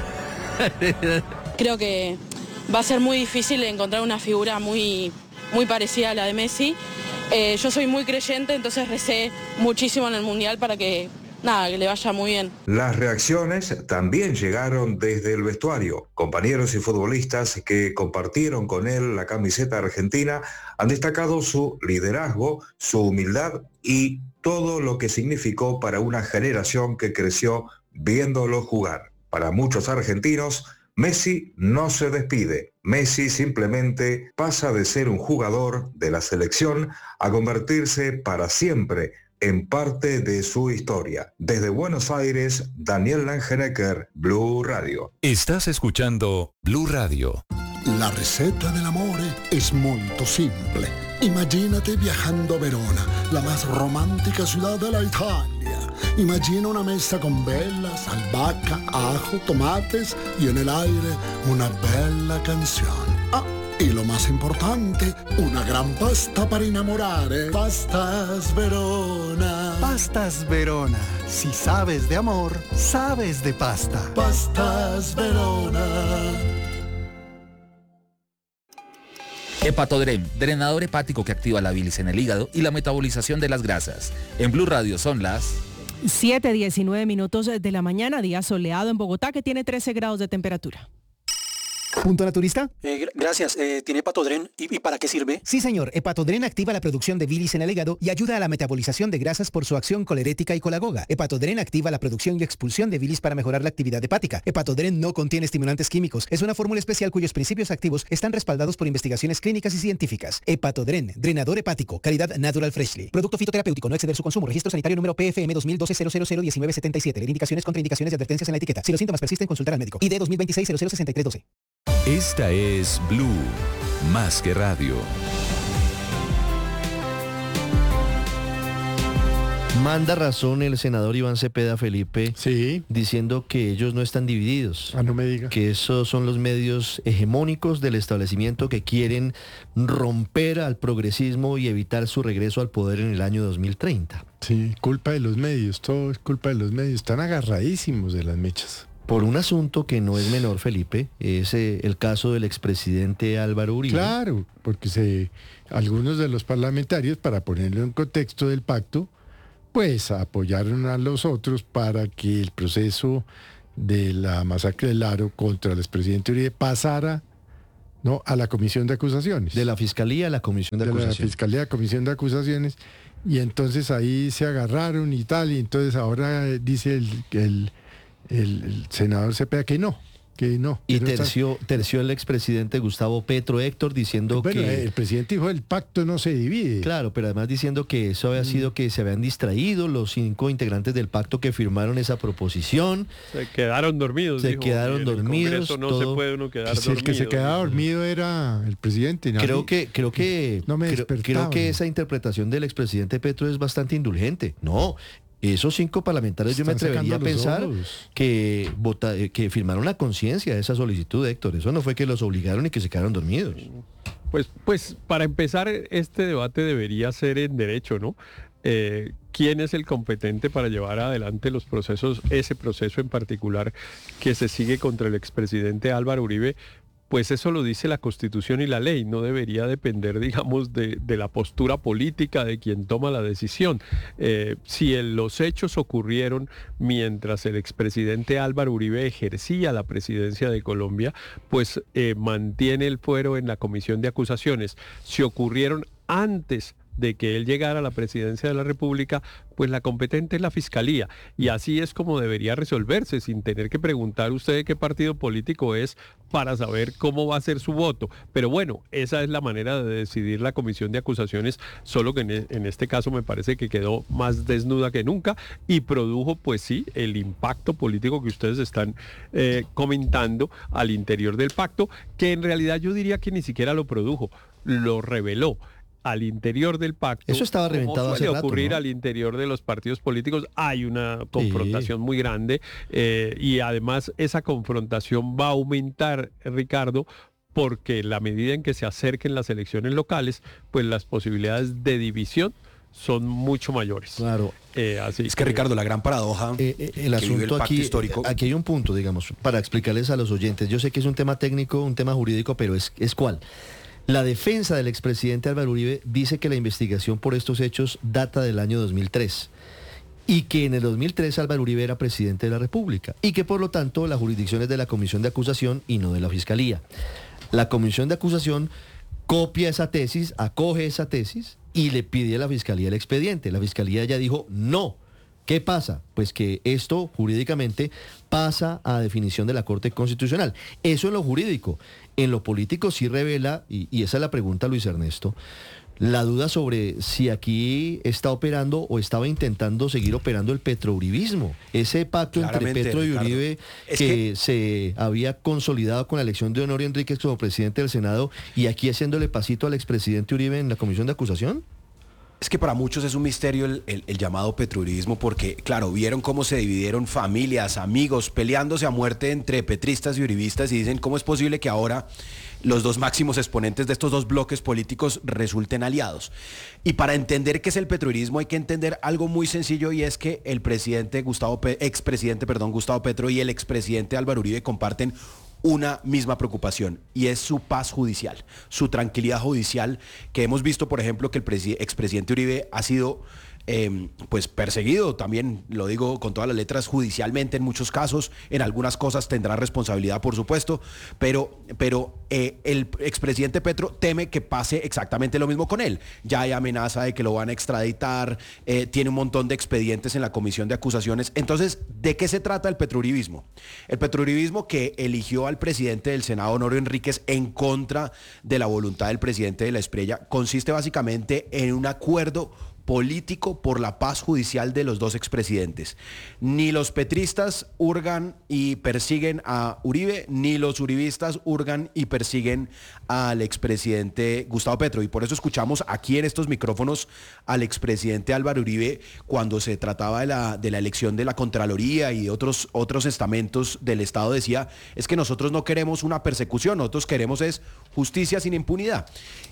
Creo que va a ser muy difícil encontrar una figura muy, muy parecida a la de Messi. Eh, yo soy muy creyente, entonces recé muchísimo en el Mundial para que, nada, que le vaya muy bien. Las reacciones también llegaron desde el vestuario. Compañeros y futbolistas que compartieron con él la camiseta argentina han destacado su liderazgo, su humildad y todo lo que significó para una generación que creció viéndolo jugar. Para muchos argentinos, Messi no se despide. Messi simplemente pasa de ser un jugador de la selección a convertirse para siempre en parte de su historia. Desde Buenos Aires, Daniel Langenecker, Blue Radio. Estás escuchando Blue Radio. La receta del amore es molto simple. Imagínate viajando a Verona, la más romántica ciudad de la Italia. Imagina una mesa con velas, albahaca, ajo, tomates y en el aire una bella canción. Ah, y lo más importante, una gran pasta para enamorare. Pastas Verona. Pastas Verona. Si sabes de amor, sabes de pasta. Pastas Verona. Hepatodren, drenador hepático que activa la bilis en el hígado y la metabolización de las grasas. En Blue Radio son las siete diecinueve minutos de la mañana, día soleado en Bogotá que tiene trece grados de temperatura. ¿Punto naturista? Eh, gracias. Eh, ¿Tiene Hepatodren? ¿Y, ¿Y para qué sirve? Sí, señor. Hepatodren activa la producción de bilis en el hígado y ayuda a la metabolización de grasas por su acción colerética y colagoga. Hepatodren activa la producción y expulsión de bilis para mejorar la actividad hepática. Hepatodren no contiene estimulantes químicos. Es una fórmula especial cuyos principios activos están respaldados por investigaciones clínicas y científicas. Hepatodren, drenador hepático, calidad Natural Freshly. Producto fitoterapéutico, no exceder su consumo. Registro sanitario número P F M dos mil doce cero cero cero diecinueve setenta y siete. Leer indicaciones, contraindicaciones y advertencias en la etiqueta. Si los síntomas persisten, consultar al médico. I D dos mil veintiséis cero cero sesenta y tres doce. Esta es Blue, más que radio. Manda razón el senador Iván Cepeda, Felipe, sí, diciendo que ellos no están divididos. Ah, no me diga. Que esos son los medios hegemónicos del establecimiento que quieren romper al progresismo y evitar su regreso al poder en el año dos mil treinta. Sí, culpa de los medios, todo es culpa de los medios, están agarradísimos de las mechas. Por un asunto que no es menor, Felipe, es eh, el caso del expresidente Álvaro Uribe. Claro, porque se, algunos de los parlamentarios, para ponerlo en contexto del pacto, pues apoyaron a los otros para que el proceso de la masacre del Aro contra el expresidente Uribe pasara, ¿no?, a la comisión de acusaciones. De la Fiscalía a la comisión de, de acusaciones. De la Fiscalía a la comisión de acusaciones. Y entonces ahí se agarraron y tal, y entonces ahora dice el, el, el, el senador Cepeda que no. Que no, y que terció, no está... terció el expresidente Gustavo Petro, Héctor, diciendo bueno, que... el presidente dijo el pacto no se divide. Claro, pero además diciendo que eso había mm. sido que se habían distraído los cinco integrantes del pacto que firmaron esa proposición. Se quedaron dormidos. Se dijo, quedaron dormidos. No todo... se puede uno quedar pues dormido. El que se quedaba dormido era el presidente. ¿No? Creo que, creo que, no me creo, creo que esa interpretación del expresidente Petro es bastante indulgente. No. Esos cinco parlamentarios yo me atrevería a pensar que, vota, que firmaron la conciencia de esa solicitud, Héctor. Eso no fue que los obligaron y que se quedaron dormidos. Pues, pues para empezar, este debate debería ser en derecho, ¿no? Eh, ¿Quién es el competente para llevar adelante los procesos, ese proceso en particular que se sigue contra el expresidente Álvaro Uribe? Pues eso lo dice la Constitución y la ley, no debería depender, digamos, de, de la postura política de quien toma la decisión. Eh, si el, los hechos ocurrieron mientras el expresidente Álvaro Uribe ejercía la presidencia de Colombia, pues eh, mantiene el fuero en la comisión de acusaciones. Si ocurrieron antes de que él llegara a la presidencia de la República, pues la competente es la Fiscalía. Y así es como debería resolverse, sin tener que preguntar usted de qué partido político es para saber cómo va a ser su voto. Pero bueno, esa es la manera de decidir la comisión de acusaciones, solo que en, en este caso me parece que quedó más desnuda que nunca y produjo, pues sí, el impacto político que ustedes están eh, comentando al interior del pacto, que en realidad yo diría que ni siquiera lo produjo, lo reveló. Al interior del pacto, eso estaba reventado como suele hace rato, ocurrir, ¿no? Al interior de los partidos políticos hay una confrontación sí. muy grande eh, y además esa confrontación va a aumentar, Ricardo, porque la medida en que se acerquen las elecciones locales, pues las posibilidades de división son mucho mayores. Claro. Eh, así es que, que Ricardo, la gran paradoja eh, eh, el asunto el aquí, histórico. Aquí hay un punto, digamos, para explicarles a los oyentes. Yo sé que es un tema técnico, un tema jurídico, pero es, es cuál. La defensa del expresidente Álvaro Uribe dice que la investigación por estos hechos data del año dos mil tres y que en el dos mil tres Álvaro Uribe era presidente de la República y que por lo tanto la jurisdicción es de la Comisión de Acusación y no de la Fiscalía. La Comisión de Acusación copia esa tesis, acoge esa tesis y le pide a la Fiscalía el expediente. La Fiscalía ya dijo no. ¿Qué pasa? Pues que esto jurídicamente pasa a definición de la Corte Constitucional. Eso en lo jurídico. En lo político sí revela, y, y esa es la pregunta, Luis Ernesto, la duda sobre si aquí está operando o estaba intentando seguir operando el petrouribismo. Ese pacto entre Petro y Uribe que, que se había consolidado con la elección de Honorio Enríquez como presidente del Senado y aquí haciéndole pasito al expresidente Uribe en la comisión de acusación. Es que para muchos es un misterio el, el, el llamado petrouribismo porque, claro, vieron cómo se dividieron familias, amigos, peleándose a muerte entre petristas y uribistas y dicen cómo es posible que ahora los dos máximos exponentes de estos dos bloques políticos resulten aliados. Y para entender qué es el petrouribismo hay que entender algo muy sencillo y es que el presidente Gustavo, expresidente, perdón, Gustavo Petro y el expresidente Álvaro Uribe comparten una misma preocupación y es su paz judicial, su tranquilidad judicial, que hemos visto, por ejemplo, que el expresidente Uribe ha sido eh, pues perseguido, también lo digo con todas las letras, judicialmente en muchos casos, en algunas cosas tendrá responsabilidad, por supuesto, pero, pero eh, el expresidente Petro teme que pase exactamente lo mismo con él. Ya hay amenaza de que lo van a extraditar, eh, tiene un montón de expedientes en la comisión de acusaciones. Entonces, ¿de qué se trata el petrouribismo? El petrouribismo que eligió al presidente del Senado, Honorio Enríquez, en contra de la voluntad del presidente de la Espriella, consiste básicamente en un acuerdo político por la paz judicial de los dos expresidentes. Ni los petristas hurgan y persiguen a Uribe, ni los uribistas hurgan y persiguen al expresidente Gustavo Petro. Y por eso escuchamos aquí en estos micrófonos al expresidente Álvaro Uribe cuando se trataba de la, de la elección de la Contraloría y de otros, otros estamentos del Estado. Decía, es que nosotros no queremos una persecución, nosotros queremos es justicia sin impunidad.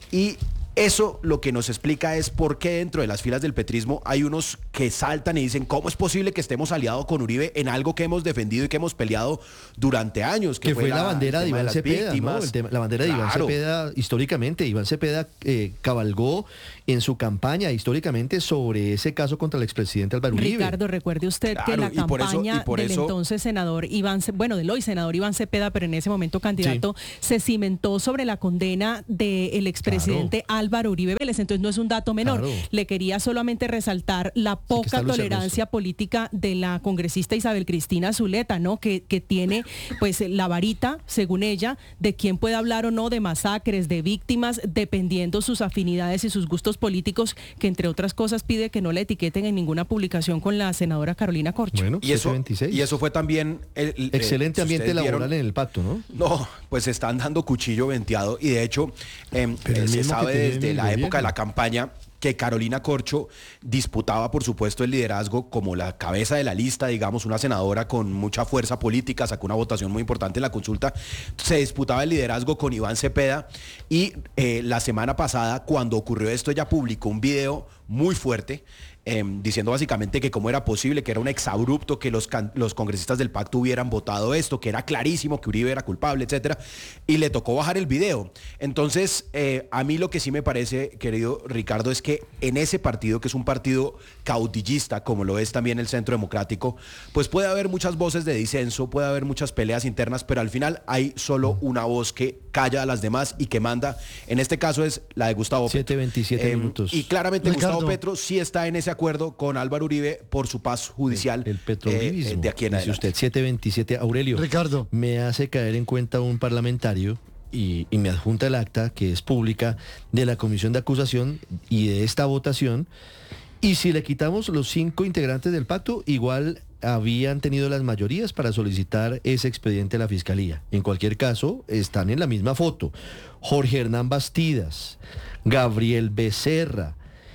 Y eso lo que nos explica es por qué dentro de las filas del petrismo hay unos que saltan y dicen cómo es posible que estemos aliados con Uribe en algo que hemos defendido y que hemos peleado durante años. Que, que fue, fue la, la bandera de Iván Cepeda, ¿no? El tema, la bandera de claro. Iván Cepeda históricamente. Iván Cepeda eh, cabalgó en su campaña históricamente sobre ese caso contra el expresidente Álvaro Uribe. Ricardo, recuerde usted claro, que la campaña eso, del eso... entonces senador Iván, bueno, del hoy senador Iván Cepeda, pero en ese momento candidato, sí. se cimentó sobre la condena del expresidente claro. Álvaro Uribe Vélez. Entonces no es un dato menor. Claro. Le quería solamente resaltar la poca sí tolerancia política de la congresista Isabel Cristina Zuleta, ¿no? Que, que tiene pues la varita, según ella, de quién puede hablar o no de masacres, de víctimas, dependiendo sus afinidades y sus gustos políticos, que entre otras cosas pide que no la etiqueten en ninguna publicación con la senadora Carolina Corcho. Bueno, y eso, y eso fue también el, el excelente eh, ambiente laboral vieron, en el pacto, ¿no? No, pues están dando cuchillo venteado y de hecho eh, eh, se sabe desde la época de la campaña que Carolina Corcho disputaba, por supuesto, el liderazgo como la cabeza de la lista, digamos, una senadora con mucha fuerza política, sacó una votación muy importante en la consulta, se disputaba el liderazgo con Iván Cepeda y eh, la semana pasada, cuando ocurrió esto, ella publicó un video muy fuerte, Eh, diciendo básicamente que cómo era posible, que era un exabrupto que los, los congresistas del pacto hubieran votado esto, que era clarísimo que Uribe era culpable, etcétera, y le tocó bajar el video. Entonces, eh, a mí lo que sí me parece, querido Ricardo, es que en ese partido, que es un partido caudillista, como lo es también el Centro Democrático, pues puede haber muchas voces de disenso, puede haber muchas peleas internas, pero al final hay solo una voz que calla a las demás y que manda. En este caso es la de Gustavo siete veintisiete eh, minutos. Y claramente Ricardo. Gustavo Petro sí está en ese acuerdo con Álvaro Uribe por su paz judicial. El, el petrolibismo, eh, de aquí en dice adelante. usted, siete veintisiete. Aurelio, Ricardo, me hace caer en cuenta un parlamentario y, y me adjunta el acta, que es pública, de la comisión de acusación y de esta votación. Y si le quitamos los cinco integrantes del pacto, igual habían tenido las mayorías para solicitar ese expediente a la Fiscalía. En cualquier caso, están en la misma foto. Jorge Hernán Bastidas, Gabriel Becerra,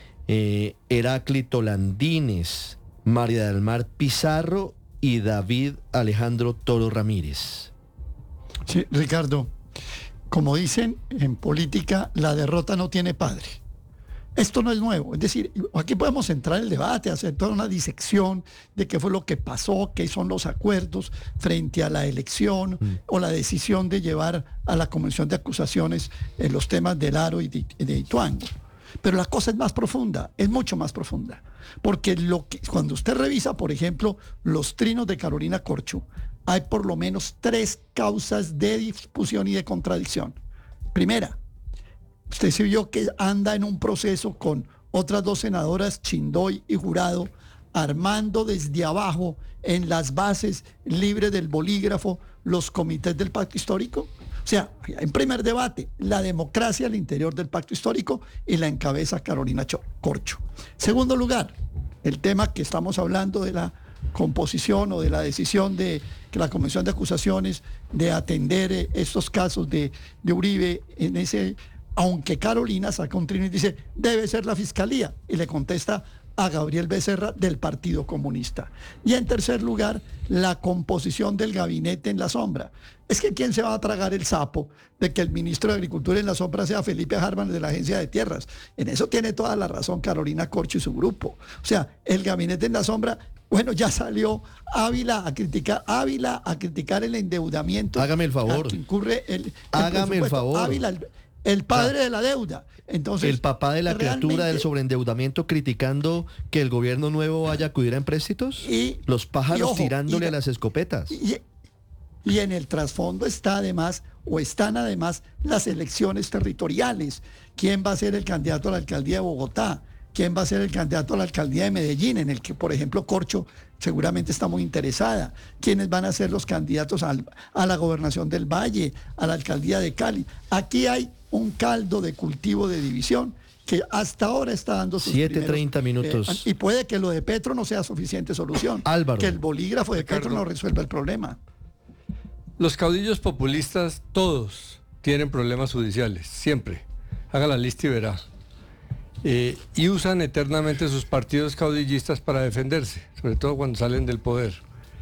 eh, Heráclito Landines, María del Mar Pizarro y David Alejandro Toro Ramírez. Sí, Ricardo, como dicen en política, la derrota no tiene padre. Esto no es nuevo, es decir, aquí podemos entrar en el debate, hacer toda una disección de qué fue lo que pasó, qué son los acuerdos frente a la elección mm. o la decisión de llevar a la Comisión de Acusaciones en los temas del Aro y de, de Ituango. Pero la cosa es más profunda, es mucho más profunda, porque lo que, cuando usted revisa, por ejemplo, los trinos de Carolina Corcho, hay por lo menos tres causas de discusión y de contradicción. Primera, usted se vio que anda en un proceso con otras dos senadoras, Chindoy y Jurado, armando desde abajo, en las bases libres del bolígrafo, los comités del pacto histórico. O sea, en primer debate, la democracia al interior del pacto histórico y la encabeza Carolina Corcho. Segundo lugar, el tema que estamos hablando de la composición o de la decisión de que la Comisión de Acusaciones de atender estos casos de, de Uribe en ese... Aunque Carolina saca un trino y dice, debe ser la Fiscalía, y le contesta a Gabriel Becerra del Partido Comunista. Y en tercer lugar, la composición del gabinete en la sombra. Es que ¿quién se va a tragar el sapo de que el ministro de Agricultura en la sombra sea Felipe Harman de la Agencia de Tierras? En eso tiene toda la razón Carolina Corcho y su grupo. O sea, el gabinete en la sombra, bueno, ya salió Ávila a criticar, Ávila a criticar el endeudamiento. Hágame el favor. Que incurre el, el Hágame el favor. Ávila, el, el padre ah. de la deuda. Entonces, el papá de la criatura del sobreendeudamiento criticando que el gobierno nuevo vaya a acudir a empréstitos. Y los pájaros y ojo, tirándole y, a las escopetas. Y, y en el trasfondo está además, o están además, las elecciones territoriales. ¿Quién va a ser el candidato a la alcaldía de Bogotá? ¿Quién va a ser el candidato a la alcaldía de Medellín? En el que, por ejemplo, Corcho seguramente está muy interesada. ¿Quiénes van a ser los candidatos al, a la gobernación del Valle, a la alcaldía de Cali? Aquí hay un caldo de cultivo de división que hasta ahora está dando sus siete primeros, treinta minutos. Eh, y puede que lo de Petro no sea suficiente solución. Álvaro. Que el bolígrafo de Ricardo. Petro no resuelva el problema. Los caudillos populistas, todos tienen problemas judiciales, siempre. Haga la lista y verá. Eh, y usan eternamente sus partidos caudillistas para defenderse, sobre todo cuando salen del poder.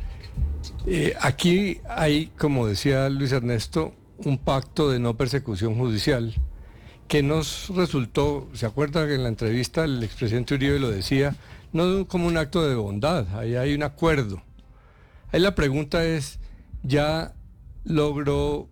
Eh, aquí hay, como decía Luis Ernesto, un pacto de no persecución judicial que nos resultó, ¿se acuerda que en la entrevista el expresidente Uribe lo decía? No como un acto de bondad, ahí hay un acuerdo. Ahí la pregunta es, ¿ya logró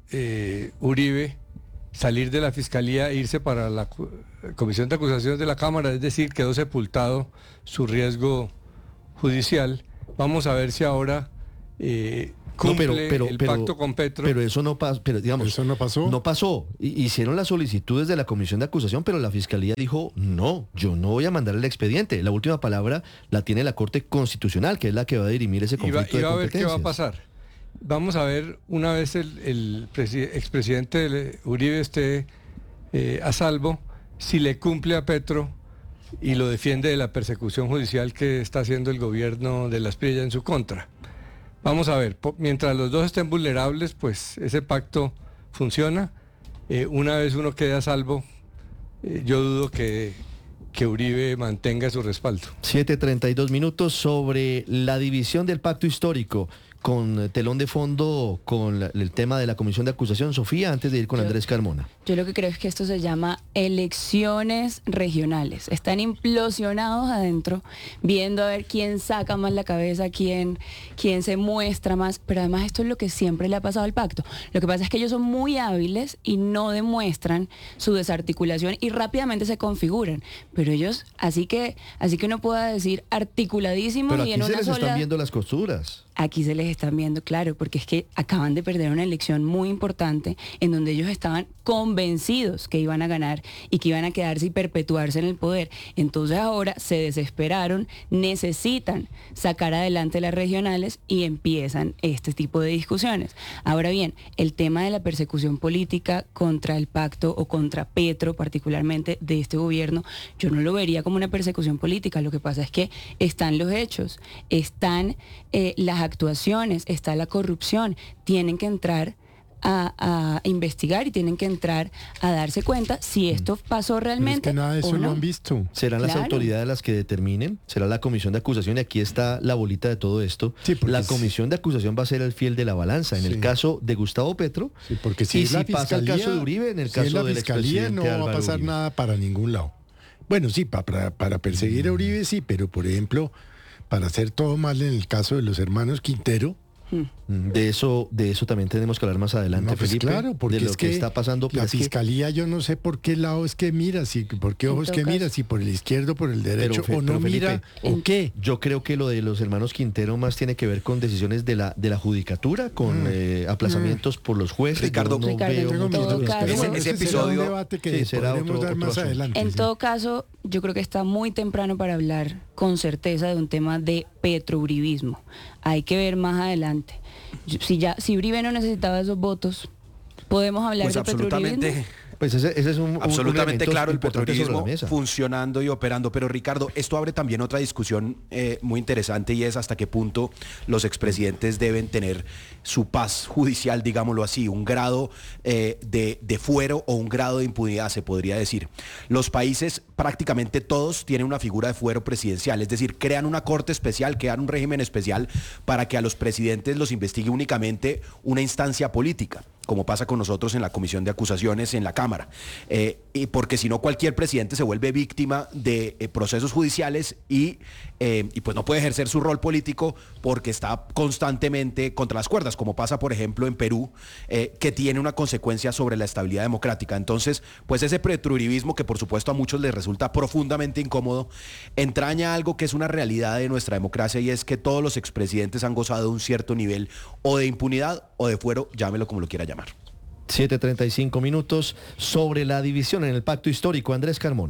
eh, Uribe salir de la fiscalía e irse para la comisión de acusaciones de la Cámara? Es decir, quedó sepultado su riesgo judicial. Vamos a ver si ahora eh, cumple no, pero, pero, el pero, pacto con Petro. Pero eso no pasó, pero digamos, eso no pasó. No pasó. Hicieron las solicitudes de la comisión de acusación, pero la fiscalía dijo, no, yo no voy a mandar el expediente. La última palabra la tiene la Corte Constitucional, que es la que va a dirimir ese conflicto y va, y va de a ver qué va a competencias. pasar. Vamos a ver, una vez el, el presi- expresidente Uribe esté eh, a salvo, si le cumple a Petro y lo defiende de la persecución judicial que está haciendo el gobierno de la Espriella en su contra. Vamos a ver, po- mientras los dos estén vulnerables, pues ese pacto funciona. Eh, una vez uno quede a salvo, eh, yo dudo que, que Uribe mantenga su respaldo. siete treinta y dos minutos sobre la división del pacto histórico, con telón de fondo con la, el tema de la comisión de acusación. Sofía, antes de ir con Yo- Andrés Carmona. Yo lo que creo es que esto se llama elecciones regionales. Están implosionados adentro, viendo a ver quién saca más la cabeza, quién, quién se muestra más. Pero además esto es lo que siempre le ha pasado al pacto. Lo que pasa es que ellos son muy hábiles y no demuestran su desarticulación y rápidamente se configuran. Pero ellos, así que, así que uno pueda decir articuladísimos Pero y aquí en se una les sola... están viendo las costuras. Aquí se les están viendo, claro, porque es que acaban de perder una elección muy importante en donde ellos estaban convencidos que iban a ganar y que iban a quedarse y perpetuarse en el poder. Entonces ahora se desesperaron, necesitan sacar adelante las regionales y empiezan este tipo de discusiones. Ahora bien, el tema de la persecución política contra el pacto o contra Petro, particularmente de este gobierno, yo no lo vería como una persecución política. Lo que pasa es que están los hechos, están eh, las actuaciones, está la corrupción, tienen que entrar a, a investigar y tienen que entrar a darse cuenta si esto pasó realmente. Pero es que nada de eso o no. lo han visto. ¿Serán las Claro. autoridades las que determinen? ¿Será la comisión de acusación? Y aquí está la bolita de todo esto. La comisión de acusación va a ser el fiel de la balanza. En Sí. el caso de Gustavo Petro, Sí, porque si y es la si pasa el fiscalía, caso de Uribe, en el si es caso la del fiscalía expresidente no va a Álvaro pasar Uribe. nada para ningún lado. Bueno, sí, pa- para, para perseguir a Uribe sí, pero por ejemplo, para hacer todo mal en el caso de los hermanos Quintero. De eso, de eso también tenemos que hablar más adelante, No, pues Felipe. claro, porque de lo es que, que está pasando. pero la es que- fiscalía, yo no sé por qué lado es que mira, si, por qué En ojos todo que caso. mira, si por el izquierdo, por el derecho, Fe- o no pero, Felipe, mira, o qué. Yo creo que lo de los hermanos Quintero más tiene que ver con decisiones de la de la judicatura, con Mm. eh, aplazamientos por los jueces. Ricardo, Yo no Ricardo, veo en mucho todo de- caso- Ese- Bueno, ese ese será un episodio- debate que Sí, será podremos otro- dar otro más asunto. adelante. En sí. todo caso, yo creo que está muy temprano para hablar con certeza de un tema de petrouribismo. Hay que ver más adelante. Yo- Si ya, si Uribe no necesitaba esos votos, podemos hablar Pues de petrouribismo. absolutamente. Pues ese, ese es un, un- un Absolutamente elemento claro el importante sobre la petrolismo mesa. funcionando y operando. Pero Ricardo, esto abre también otra discusión eh, muy interesante y es hasta qué punto los expresidentes deben tener su paz judicial, digámoslo así, un grado eh, de, de fuero o un grado de impunidad, se podría decir. Los países, prácticamente todos, tienen una figura de fuero presidencial, es decir, crean una corte especial, crean un régimen especial para que a los presidentes los investigue únicamente una instancia política, como pasa con nosotros en la comisión de acusaciones en la Cámara. Eh, y porque si no, cualquier presidente se vuelve víctima de eh, procesos judiciales y, eh, y pues no puede ejercer su rol político porque está constantemente contra las cuerdas, como pasa, por ejemplo, en Perú, eh, que tiene una consecuencia sobre la estabilidad democrática. Entonces, pues ese petrouribismo, que por supuesto a muchos les resulta profundamente incómodo, entraña algo que es una realidad de nuestra democracia, y es que todos los expresidentes han gozado de un cierto nivel o de impunidad o de fuero, llámelo como lo quiera llamar. siete treinta y cinco minutos sobre la división en el pacto histórico. Andrés Carmona.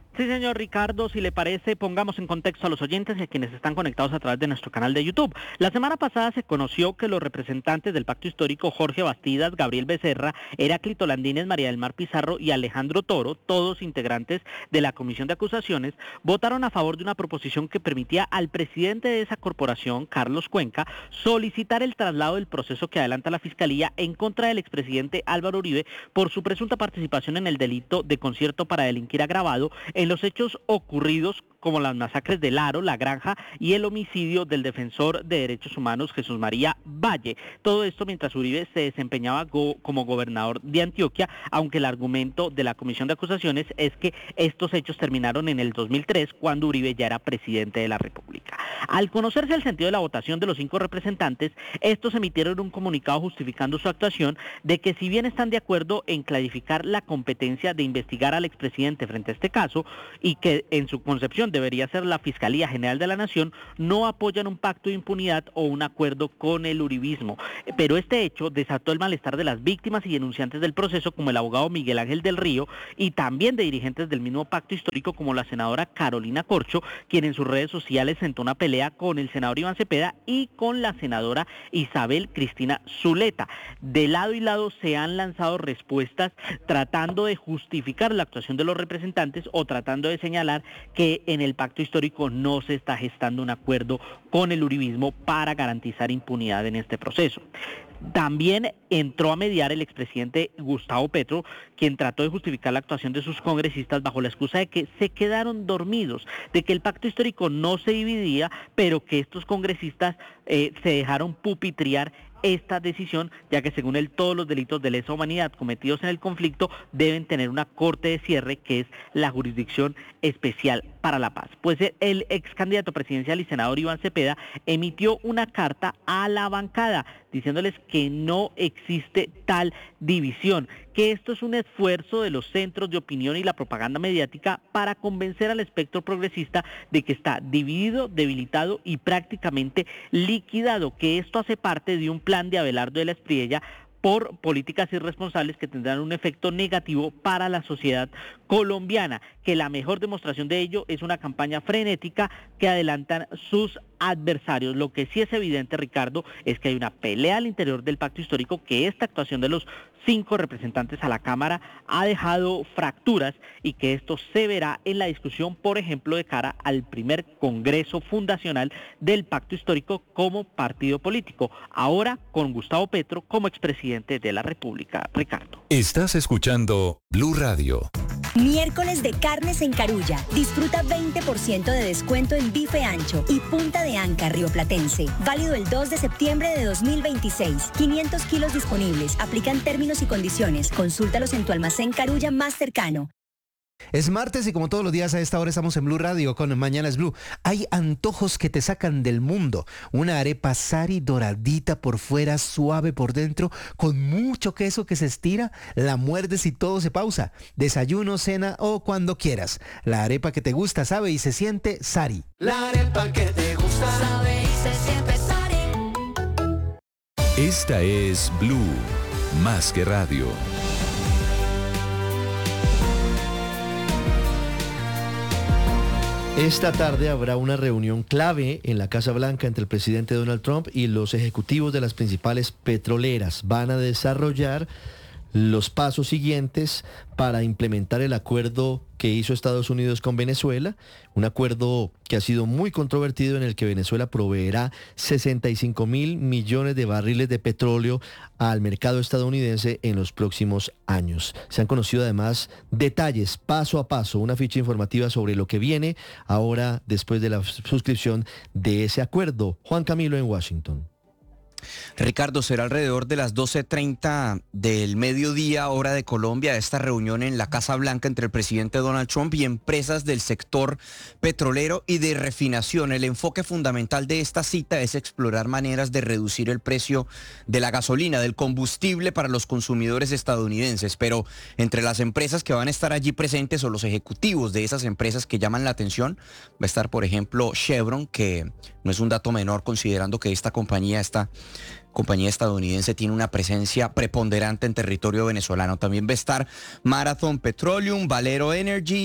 Sí, señor Ricardo, si le parece, pongamos en contexto a los oyentes y a quienes están conectados a través de nuestro canal de YouTube. La semana pasada se conoció que los representantes del Pacto Histórico, Jorge Bastidas, Gabriel Becerra, Heráclito Landines, María del Mar Pizarro y Alejandro Toro, todos integrantes de la Comisión de Acusaciones, votaron a favor de una proposición que permitía al presidente de esa corporación, Carlos Cuenca, solicitar el traslado del proceso que adelanta la Fiscalía en contra del expresidente Álvaro Uribe por su presunta participación en el delito de concierto para delinquir agravado en los hechos ocurridos como las masacres del Aro, La Granja y el homicidio del defensor de derechos humanos Jesús María Valle. Todo esto mientras Uribe se desempeñaba go- como gobernador de Antioquia, aunque el argumento de la Comisión de Acusaciones es que estos hechos terminaron en el dos mil tres, cuando Uribe ya era presidente de la República. Al conocerse el sentido de la votación de los cinco representantes, estos emitieron un comunicado justificando su actuación de que si bien están de acuerdo en clarificar la competencia de investigar al expresidente frente a este caso y que en su concepción debería ser la Fiscalía General de la Nación, no apoyan un pacto de impunidad o un acuerdo con el uribismo. Pero este hecho desató el malestar de las víctimas y denunciantes del proceso, como el abogado Miguel Ángel del Río, y también de dirigentes del mismo pacto histórico, como la senadora Carolina Corcho, quien en sus redes sociales sentó una pelea con el senador Iván Cepeda y con la senadora Isabel Cristina Zuleta. De lado y lado se han lanzado respuestas tratando de justificar la actuación de los representantes o tratando de señalar que en el pacto histórico no se está gestando un acuerdo con el uribismo para garantizar impunidad en este proceso. También entró a mediar el expresidente Gustavo Petro, quien trató de justificar la actuación de sus congresistas bajo la excusa de que se quedaron dormidos, de que el pacto histórico no se dividía, pero que estos congresistas eh, se dejaron pupitriar esta decisión, ya que según él todos los delitos de lesa humanidad cometidos en el conflicto deben tener una corte de cierre, que es la Jurisdicción Especial para la Paz. Pues el ex candidato presidencial y senador Iván Cepeda emitió una carta a la bancada diciéndoles que no existe tal división, que esto es un esfuerzo de los centros de opinión y la propaganda mediática para convencer al espectro progresista de que está dividido, debilitado y prácticamente liquidado, que esto hace parte de un plan de Abelardo de la Espriella por políticas irresponsables que tendrán un efecto negativo para la sociedad colombiana, que la mejor demostración de ello es una campaña frenética que adelantan sus adversarios. Lo que sí es evidente, Ricardo, es que hay una pelea al interior del pacto histórico, que esta actuación de los cinco representantes a la Cámara ha dejado fracturas y que esto se verá en la discusión, por ejemplo, de cara al primer Congreso Fundacional del Pacto Histórico como partido político, ahora con Gustavo Petro como expresidente de la República. Ricardo. Estás escuchando Blue Radio. Miércoles de carnes en Carulla. Disfruta veinte por ciento de descuento en bife ancho y punta de anca rioplatense. Válido el dos de septiembre de dos mil veintiséis. quinientos kilos disponibles. Aplican términos y condiciones. Consúltalos en tu almacén Carulla más cercano. Es martes y como todos los días a esta hora estamos en Blue Radio con Mañanas Blue. Hay antojos que te sacan del mundo. Una arepa Sari doradita por fuera, suave por dentro, con mucho queso que se estira, la muerdes y todo se pausa. Desayuno, cena o cuando quieras. La arepa que te gusta, sabe y se siente Sari. La arepa que te gusta, sabe y se siente Sari. Esta es Blue, más que radio. Esta tarde habrá una reunión clave en la Casa Blanca entre el presidente Donald Trump y los ejecutivos de las principales petroleras. Van a desarrollar los pasos siguientes para implementar el acuerdo que hizo Estados Unidos con Venezuela, un acuerdo que ha sido muy controvertido, en el que Venezuela proveerá sesenta y cinco mil millones de barriles de petróleo al mercado estadounidense en los próximos años. Se han conocido además detalles paso a paso, una ficha informativa sobre lo que viene ahora después de la suscripción de ese acuerdo. Juan Camilo en Washington. Ricardo, será alrededor de las doce treinta del mediodía, hora de Colombia, esta reunión en la Casa Blanca entre el presidente Donald Trump y empresas del sector petrolero y de refinación. El enfoque fundamental de esta cita es explorar maneras de reducir el precio de la gasolina, del combustible para los consumidores estadounidenses. Pero entre las empresas que van a estar allí presentes o los ejecutivos de esas empresas que llaman la atención, va a estar, por ejemplo, Chevron, que no es un dato menor considerando que esta compañía está... compañía estadounidense tiene una presencia preponderante en territorio venezolano. También va a estar Marathon Petroleum, Valero Energy,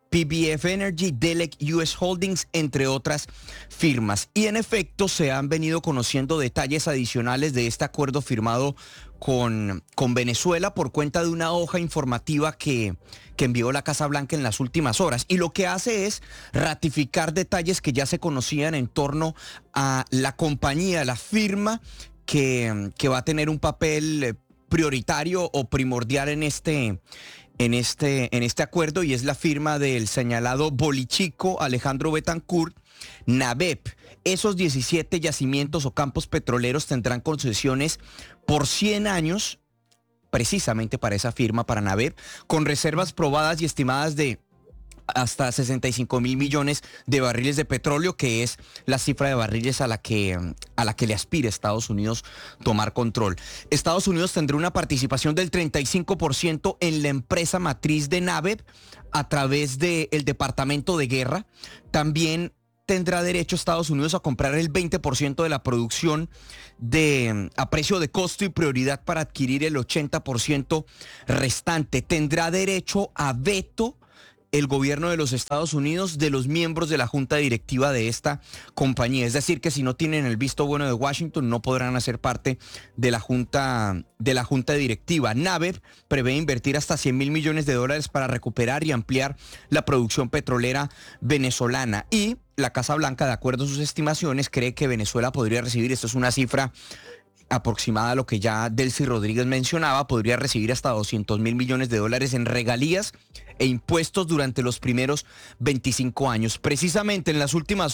P B F Energy, Delek U S Holdings, entre otras firmas. Y en efecto se han venido conociendo detalles adicionales de este acuerdo firmado con, con Venezuela por cuenta de una hoja informativa que, que envió la Casa Blanca en las últimas horas. Y lo que hace es ratificar detalles que ya se conocían en torno a la compañía, la firma que, que va a tener un papel prioritario o primordial en este... En este, en este acuerdo, y es la firma del señalado bolichico Alejandro Betancourt, NABEP. Esos diecisiete yacimientos o campos petroleros tendrán concesiones por cien años, precisamente para esa firma, para NABEP, con reservas probadas y estimadas de hasta sesenta y cinco mil millones de barriles de petróleo, que es la cifra de barriles a la que, a la que le aspira Estados Unidos tomar control. Estados Unidos tendrá una participación del treinta y cinco por ciento en la empresa matriz de NABEP a través del Departamento de Guerra. También tendrá derecho Estados Unidos a comprar el veinte por ciento de la producción de, a precio de costo y prioridad para adquirir el ochenta por ciento restante. Tendrá derecho a veto el gobierno de los Estados Unidos de los miembros de la junta directiva de esta compañía. Es decir, que si no tienen el visto bueno de Washington, no podrán hacer parte de la junta, de la junta directiva. NABEP prevé invertir hasta cien mil millones de dólares para recuperar y ampliar la producción petrolera venezolana. Y la Casa Blanca, de acuerdo a sus estimaciones, cree que Venezuela podría recibir, esto es una cifra aproximada a lo que ya Delcy Rodríguez mencionaba, podría recibir hasta doscientos mil millones de dólares en regalías e impuestos durante los primeros veinticinco años. Precisamente en las últimas